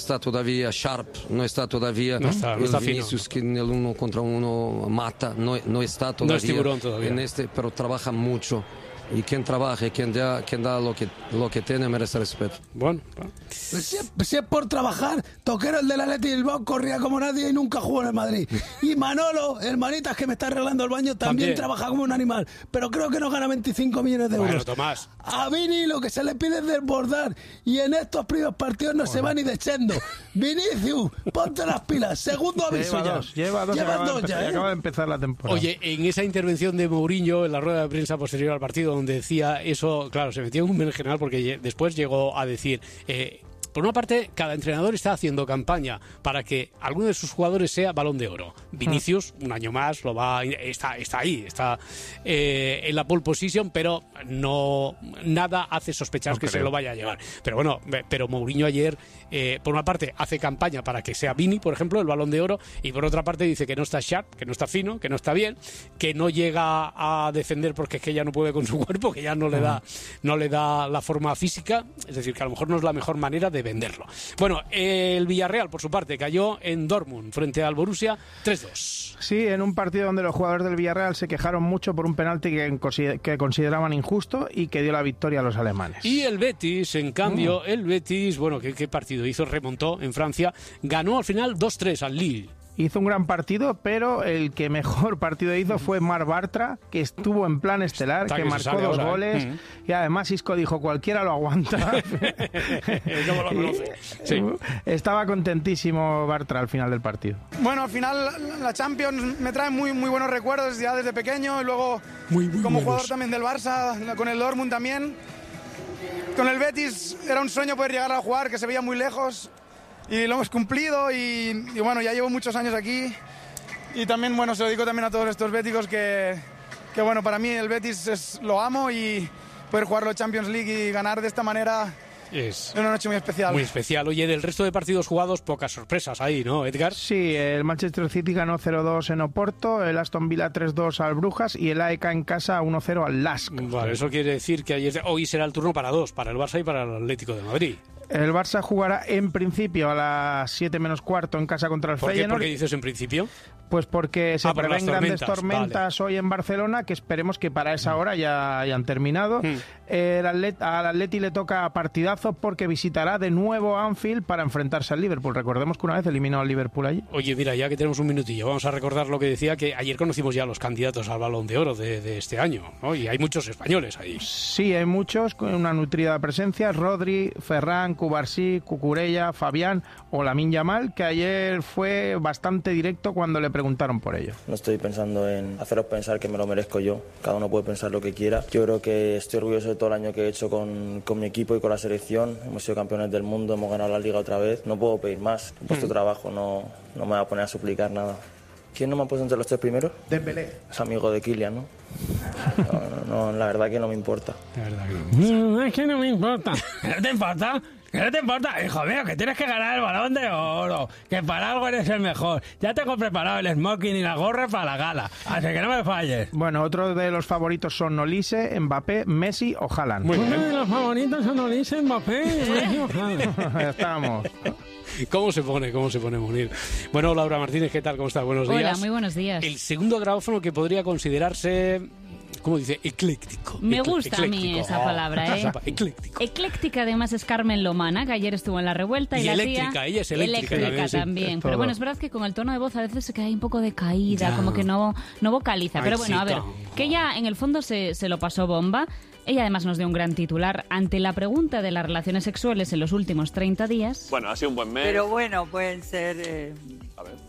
sharp, no está todavía el Vinicius que en el 1 contra 1 mata, no está todavía, no es tiburón todavía. Pero trabaja mucho. Y quien trabaja, quien da lo que tiene, merece respeto. Bueno. Si es por trabajar, Toquero, el del Athletic Bilbao, corría como nadie y nunca jugó en el Madrid. Y Manolo, el manitas que me está arreglando el baño, también trabaja como un animal. Pero creo que no gana 25 millones de euros. Bueno, Tomás. A Vini lo que se le pide es desbordar. Y en estos primeros partidos no se va ni desechando. Vinicius, ponte las pilas. Segundo aviso Lleva dos ya. Acaba de empezar la temporada. Oye, en esa intervención de Mourinho en la rueda de prensa posterior al partido, donde decía eso, claro, se metió en un berenjenal porque después llegó a decir... por una parte, cada entrenador está haciendo campaña para que alguno de sus jugadores sea Balón de Oro. Vinicius, un año más, está ahí, está en la pole position, pero nada hace sospechar que se lo vaya a llevar. Pero bueno, Mourinho ayer, por una parte, hace campaña para que sea Vini, por ejemplo, el Balón de Oro, y por otra parte dice que no está sharp, que no está fino, que no está bien, que no llega a defender porque es que ya no puede con su cuerpo, que ya no le da la forma física, es decir, que a lo mejor no es la mejor manera de venderlo. Bueno, el Villarreal, por su parte, cayó en Dortmund frente al Borussia 3-2. Sí, en un partido donde los jugadores del Villarreal se quejaron mucho por un penalti que consideraban injusto y que dio la victoria a los alemanes. Y el Betis, en cambio, bueno, ¿qué partido hizo? Remontó en Francia, ganó al final 2-3 al Lille. Hizo un gran partido, pero el que mejor partido hizo fue Marc Bartra, que estuvo en plan estelar, que marcó 2 goles, y además Isco dijo, cualquiera lo aguanta. ¿Cómo lo conoce? Sí. Estaba contentísimo Bartra al final del partido. Bueno, al final la Champions me trae muy, muy buenos recuerdos ya desde pequeño, y luego como jugador también del Barça, con el Dortmund también. Con el Betis era un sueño poder llegar a jugar, que se veía muy lejos. Y lo hemos cumplido y bueno, ya llevo muchos años aquí y también, bueno, se lo digo también a todos estos béticos que bueno, para mí el Betis lo amo y poder jugar la Champions League y ganar de esta manera es una noche muy especial. Muy especial. Oye, del resto de partidos jugados, pocas sorpresas ahí, ¿no, Edgar? Sí, el Manchester City ganó 0-2 en Oporto, el Aston Villa 3-2 al Brujas y el AEK en casa 1-0 al LASK. Vale, eso quiere decir que hoy será el turno para 2, para el Barça y para el Atlético de Madrid. El Barça jugará en principio a las 7 menos cuarto en casa contra el Feyenoord. ¿Por qué dices en principio? Pues porque se prevén grandes tormentas vale. hoy en Barcelona, que esperemos que para esa hora ya hayan terminado. Al Atleti le toca partidazo porque visitará de nuevo Anfield para enfrentarse al Liverpool. Recordemos que una vez eliminó al Liverpool allí. Oye, mira, ya que tenemos un minutillo, vamos a recordar lo que decía, que ayer conocimos ya los candidatos al Balón de Oro de este año, ¿no? Y hay muchos españoles ahí. Sí, hay muchos, con una nutrida presencia. Rodri, Ferran, Cubarsí, Cucurella, Fabián o Lamine Yamal, que ayer fue bastante directo cuando le preguntaron por ello. No estoy pensando en haceros pensar que me lo merezco yo. Cada uno puede pensar lo que quiera. Yo creo que estoy orgulloso de todo el año que he hecho con mi equipo y con la selección. Hemos sido campeones del mundo, hemos ganado la Liga otra vez. No puedo pedir más. He puesto trabajo, no me voy a poner a suplicar nada. ¿Quién no me ha puesto entre los 3 primeros? Dembélé. Es amigo de Kylian, ¿no? No, la verdad que no me importa. La verdad que no. Es que no me importa. ¿No te importa? ¿Qué no te importa? Hijo mío, que tienes que ganar el Balón de Oro, que para algo eres el mejor. Ya tengo preparado el smoking y la gorra para la gala, así que no me falles. Bueno, otros de los favoritos son Olise, Mbappé, Messi o Haaland. Uno de los favoritos son Olise, Mbappé y Messi o Haaland. Ya estamos. ¿Cómo se pone, Munir? Bueno, Laura Martínez, ¿qué tal? ¿Cómo estás? Buenos días. Hola, muy buenos días. El segundo grabófono que podría considerarse... ¿Cómo dice? Ecléctico. Me gusta a mí esa palabra, ¿eh? Ecléctico. Ecléctica, además, es Carmen Lomana, que ayer estuvo en La Revuelta. Y la eléctrica, tía... ella es eléctrica también. Sí. Pero bueno, es verdad que con el tono de voz a veces se queda ahí un poco decaída, como que no vocaliza. Pero bueno, a ver, que ella en el fondo se lo pasó bomba. Ella además nos dio un gran titular ante la pregunta de las relaciones sexuales en los últimos 30 días. Bueno, ha sido un buen mes. Pero bueno, pueden ser... A ver.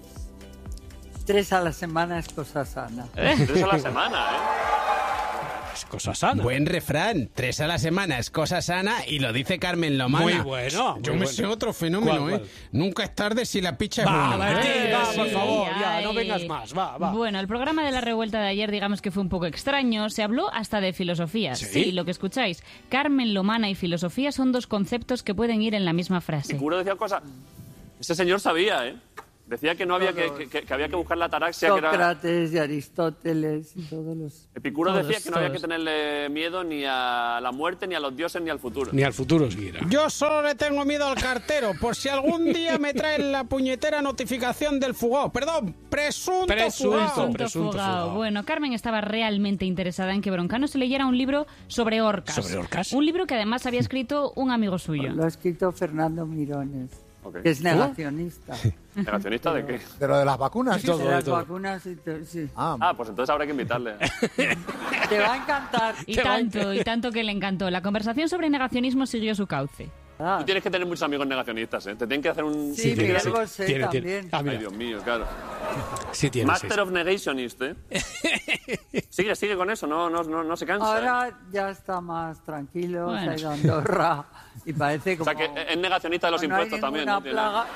3 a la semana es cosa sana. 3 a la semana, ¿eh? Es cosa sana. Buen refrán. 3 a la semana es cosa sana y lo dice Carmen Lomana. Muy bueno. Yo me sé otro fenómeno, ¿Cuál? Nunca es tarde si la picha es buena. Va, por favor, ya, no vengas más. Va. Bueno, el programa de La Revuelta de ayer, digamos que fue un poco extraño. Se habló hasta de filosofía. Sí, lo que escucháis. Carmen Lomana y filosofía son dos conceptos que pueden ir en la misma frase. Epicuro decía cosas... Ese señor sabía, ¿eh? Decía que no había que había que buscar la ataraxia. Sócrates y Aristóteles y todos los... Epicuro decía que no había que tenerle miedo ni a la muerte, ni a los dioses, ni al futuro. Ni al futuro siquiera. Yo solo le tengo miedo al cartero, por si algún día me traen la puñetera notificación del fugado. Perdón, presunto fugado. Bueno, Carmen estaba realmente interesada en que Broncano se leyera un libro sobre orcas. ¿Sobre orcas? Un libro que además había escrito un amigo suyo. Lo ha escrito Fernando Mirones. Que es negacionista. ¿Negacionista de qué? De lo de las vacunas. Sí, de las vacunas, sí. Pues entonces habrá que invitarle. Te va a encantar. Y tanto que le encantó. La conversación sobre negacionismo siguió su cauce. Tú tienes que tener muchos amigos negacionistas, ¿eh? Te tienen que hacer un... Sí, Miguel Bosé también. Ay, Dios mío, claro. Sí tiene, Master of Negationist, ¿eh? Sigue con eso, no se cansa. Ahora ya está más tranquilo, se ha ido a Andorra y parece como... O sea, que es negacionista de los impuestos también, ¿no? Plaga.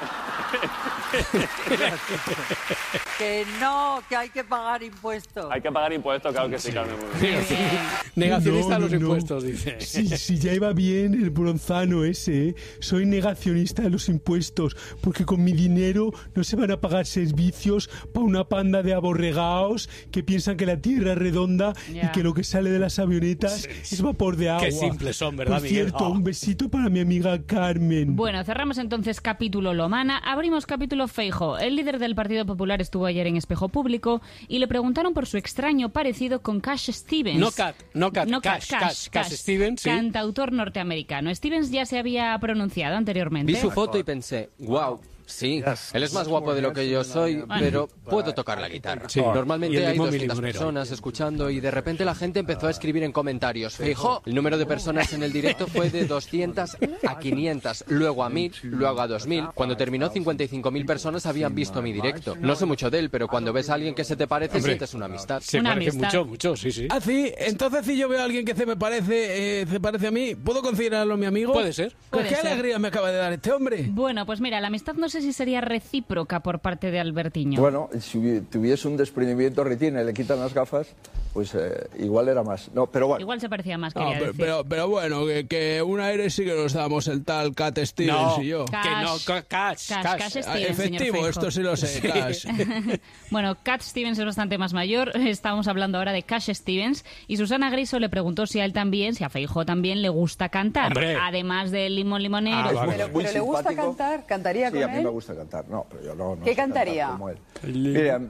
Que hay que pagar impuestos. Hay que pagar impuestos, claro que sí, Carmen. Negacionista de los impuestos, dice. Sí, ya iba bien el bronzano ese, ¿eh? Soy negacionista de los impuestos, porque con mi dinero no se van a pagar servicios para una panda de aborregaos que piensan que la tierra es redonda y que lo que sale de las avionetas es vapor de agua. Qué simples son, ¿verdad, Por cierto, un besito para mi amiga Carmen. Bueno, cerramos entonces capítulo Lomana, abrimos capítulo Feijóo. El líder del Partido Popular estuvo ayer en Espejo Público y le preguntaron por su extraño parecido con Cash Stevens. Cash Stevens, sí. Cantautor norteamericano. Stevens ya se había pronunciado anteriormente. Vi su foto y pensé, wow. Sí, él es más guapo de lo que yo soy, pero puedo tocar la guitarra. Sí. Normalmente hay 200 personas escuchando y de repente la gente empezó a escribir en comentarios. Feijóo, el número de personas en el directo fue de 200 a 500, luego a 1000, luego a 2000. Cuando terminó, 55.000 personas habían visto mi directo. No sé mucho de él, pero cuando ves a alguien que se te parece, sientes una amistad. Se parece mucho, sí. Ah, sí, entonces si yo veo a alguien que se parece a mí, ¿puedo considerarlo mi amigo? Puede ser. Pues qué alegría me acaba de dar este hombre. Bueno, pues mira, la amistad no se sé si sería recíproca por parte de Albertiño. Bueno, si tuviese un desprendimiento retina y le quitan las gafas, pues igual era más. No, pero bueno. Igual se parecía más, quería decir. Pero bueno, que un aire sí que nos damos el tal Cat Stevens y yo. Cash Stevens, efectivo, esto sí lo sé, Cash. Bueno, Cat Stevens es bastante más mayor. Estamos hablando ahora de Cash Stevens. Y Susana Griso le preguntó si a él también, si a Feijóo también le gusta cantar. ¡Hombre! Además del Limón Limonero. Pero ¿le gusta cantar? ¿Cantaría con él? Sí, a mí me gusta cantar. No, pero yo no ¿Qué cantaría? Como él. Mira,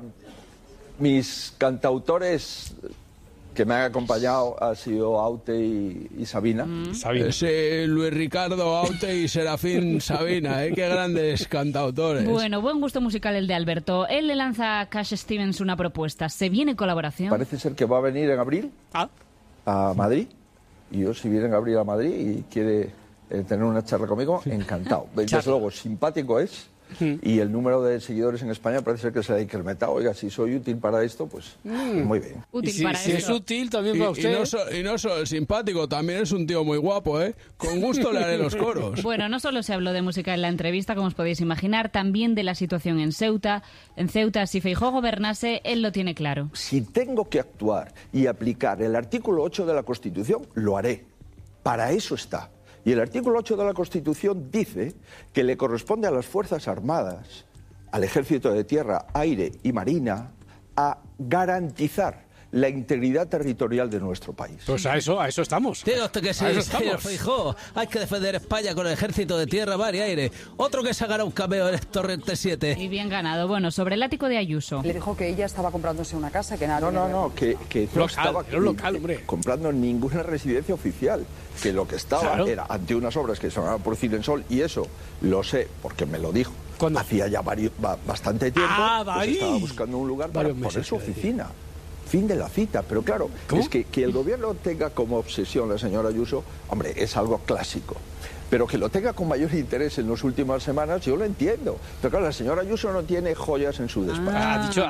mis cantautores que me han acompañado ha sido Aute y Sabina. Sí, Luis Ricardo, Aute y Serafín Sabina, qué grandes cantautores. Bueno, buen gusto musical el de Alberto. Él le lanza a Cash Stevens una propuesta. ¿Se viene colaboración? Parece ser que va a venir en abril a Madrid. Y yo, si viene en abril a Madrid y quiere tener una charla conmigo, encantado. Desde luego, simpático es. Y el número de seguidores en España parece ser que se ha incrementado. Oiga, si soy útil para esto, pues muy bien. Si es útil, también para usted. Y no solo es simpático, también es un tío muy guapo, ¿eh? Con gusto le haré los coros. Bueno, no solo se habló de música en la entrevista, como os podéis imaginar, también de la situación en Ceuta. En Ceuta, si Feijóo gobernase, él lo tiene claro. Si tengo que actuar y aplicar el artículo 8 de la Constitución, lo haré. Para eso está. Y el artículo 8 de la Constitución dice que le corresponde a las Fuerzas Armadas, al Ejército de Tierra, Aire y Marina, a garantizar la integridad territorial de nuestro país. Pues a eso estamos. Tiene usted que sí, señor Feijóo. Hay que defender España con el Ejército de Tierra, Mar y Aire. Otro que sacará un cameo en el Torrente 7. Y bien ganado. Bueno, sobre el ático de Ayuso. Le dijo que ella estaba comprándose una casa, que nada. No, que no estaba comprando ninguna residencia oficial. Que lo que estaba era ante unas obras que se llamaban por Cirensol, y eso lo sé porque me lo dijo. ¿Cuándo? Hacía ya bastante tiempo. Pues estaba buscando un lugar para poner su oficina. Fin de la cita. Pero claro, es que el gobierno tenga como obsesión la señora Ayuso, hombre, es algo clásico. Pero que lo tenga con mayor interés en las últimas semanas, yo lo entiendo. Pero claro, la señora Ayuso no tiene joyas en su despacho.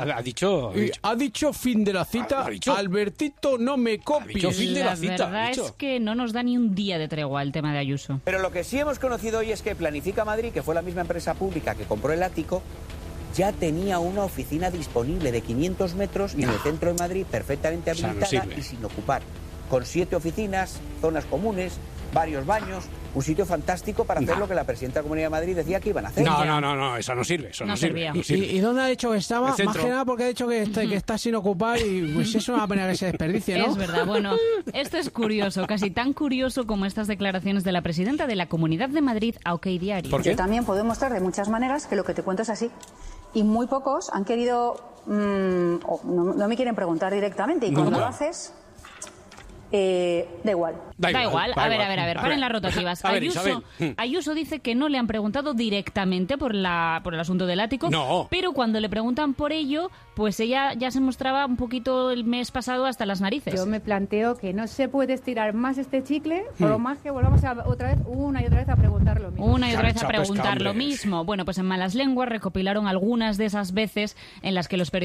Ha dicho fin de la cita. Albertito, no me copies. Fin de la verdad es que no nos da ni un día de tregua el tema de Ayuso. Pero lo que sí hemos conocido hoy es que Planifica Madrid, que fue la misma empresa pública que compró el ático, ya tenía una oficina disponible de 500 metros en el centro de Madrid, perfectamente habilitada y sin ocupar. Con 7 oficinas, zonas comunes, varios baños, un sitio fantástico para hacer lo que la presidenta de la Comunidad de Madrid decía que iban a hacer. No, eso no sirve. Eso no sirve. ¿Y dónde ha dicho que estaba? Más que nada porque ha dicho que está sin ocupar y pues eso es una pena que se desperdicie, ¿no? Es verdad. Bueno, esto es curioso, casi tan curioso como estas declaraciones de la presidenta de la Comunidad de Madrid a OK Diario. Yo también puedo mostrar de muchas maneras que lo que te cuento es así. Y muy pocos han querido, no me quieren preguntar directamente. Y cuando lo haces... da igual. Da igual. A ver, paren las rotativas. Ayuso dice que no le han preguntado directamente por el asunto del ático, pero cuando le preguntan por ello, pues ella ya se mostraba un poquito el mes pasado hasta las narices. Yo me planteo que no se puede estirar más este chicle, por lo más que volvamos una y otra vez a preguntar lo mismo. Bueno, pues en Malas Lenguas recopilaron algunas de esas veces en las que los periodistas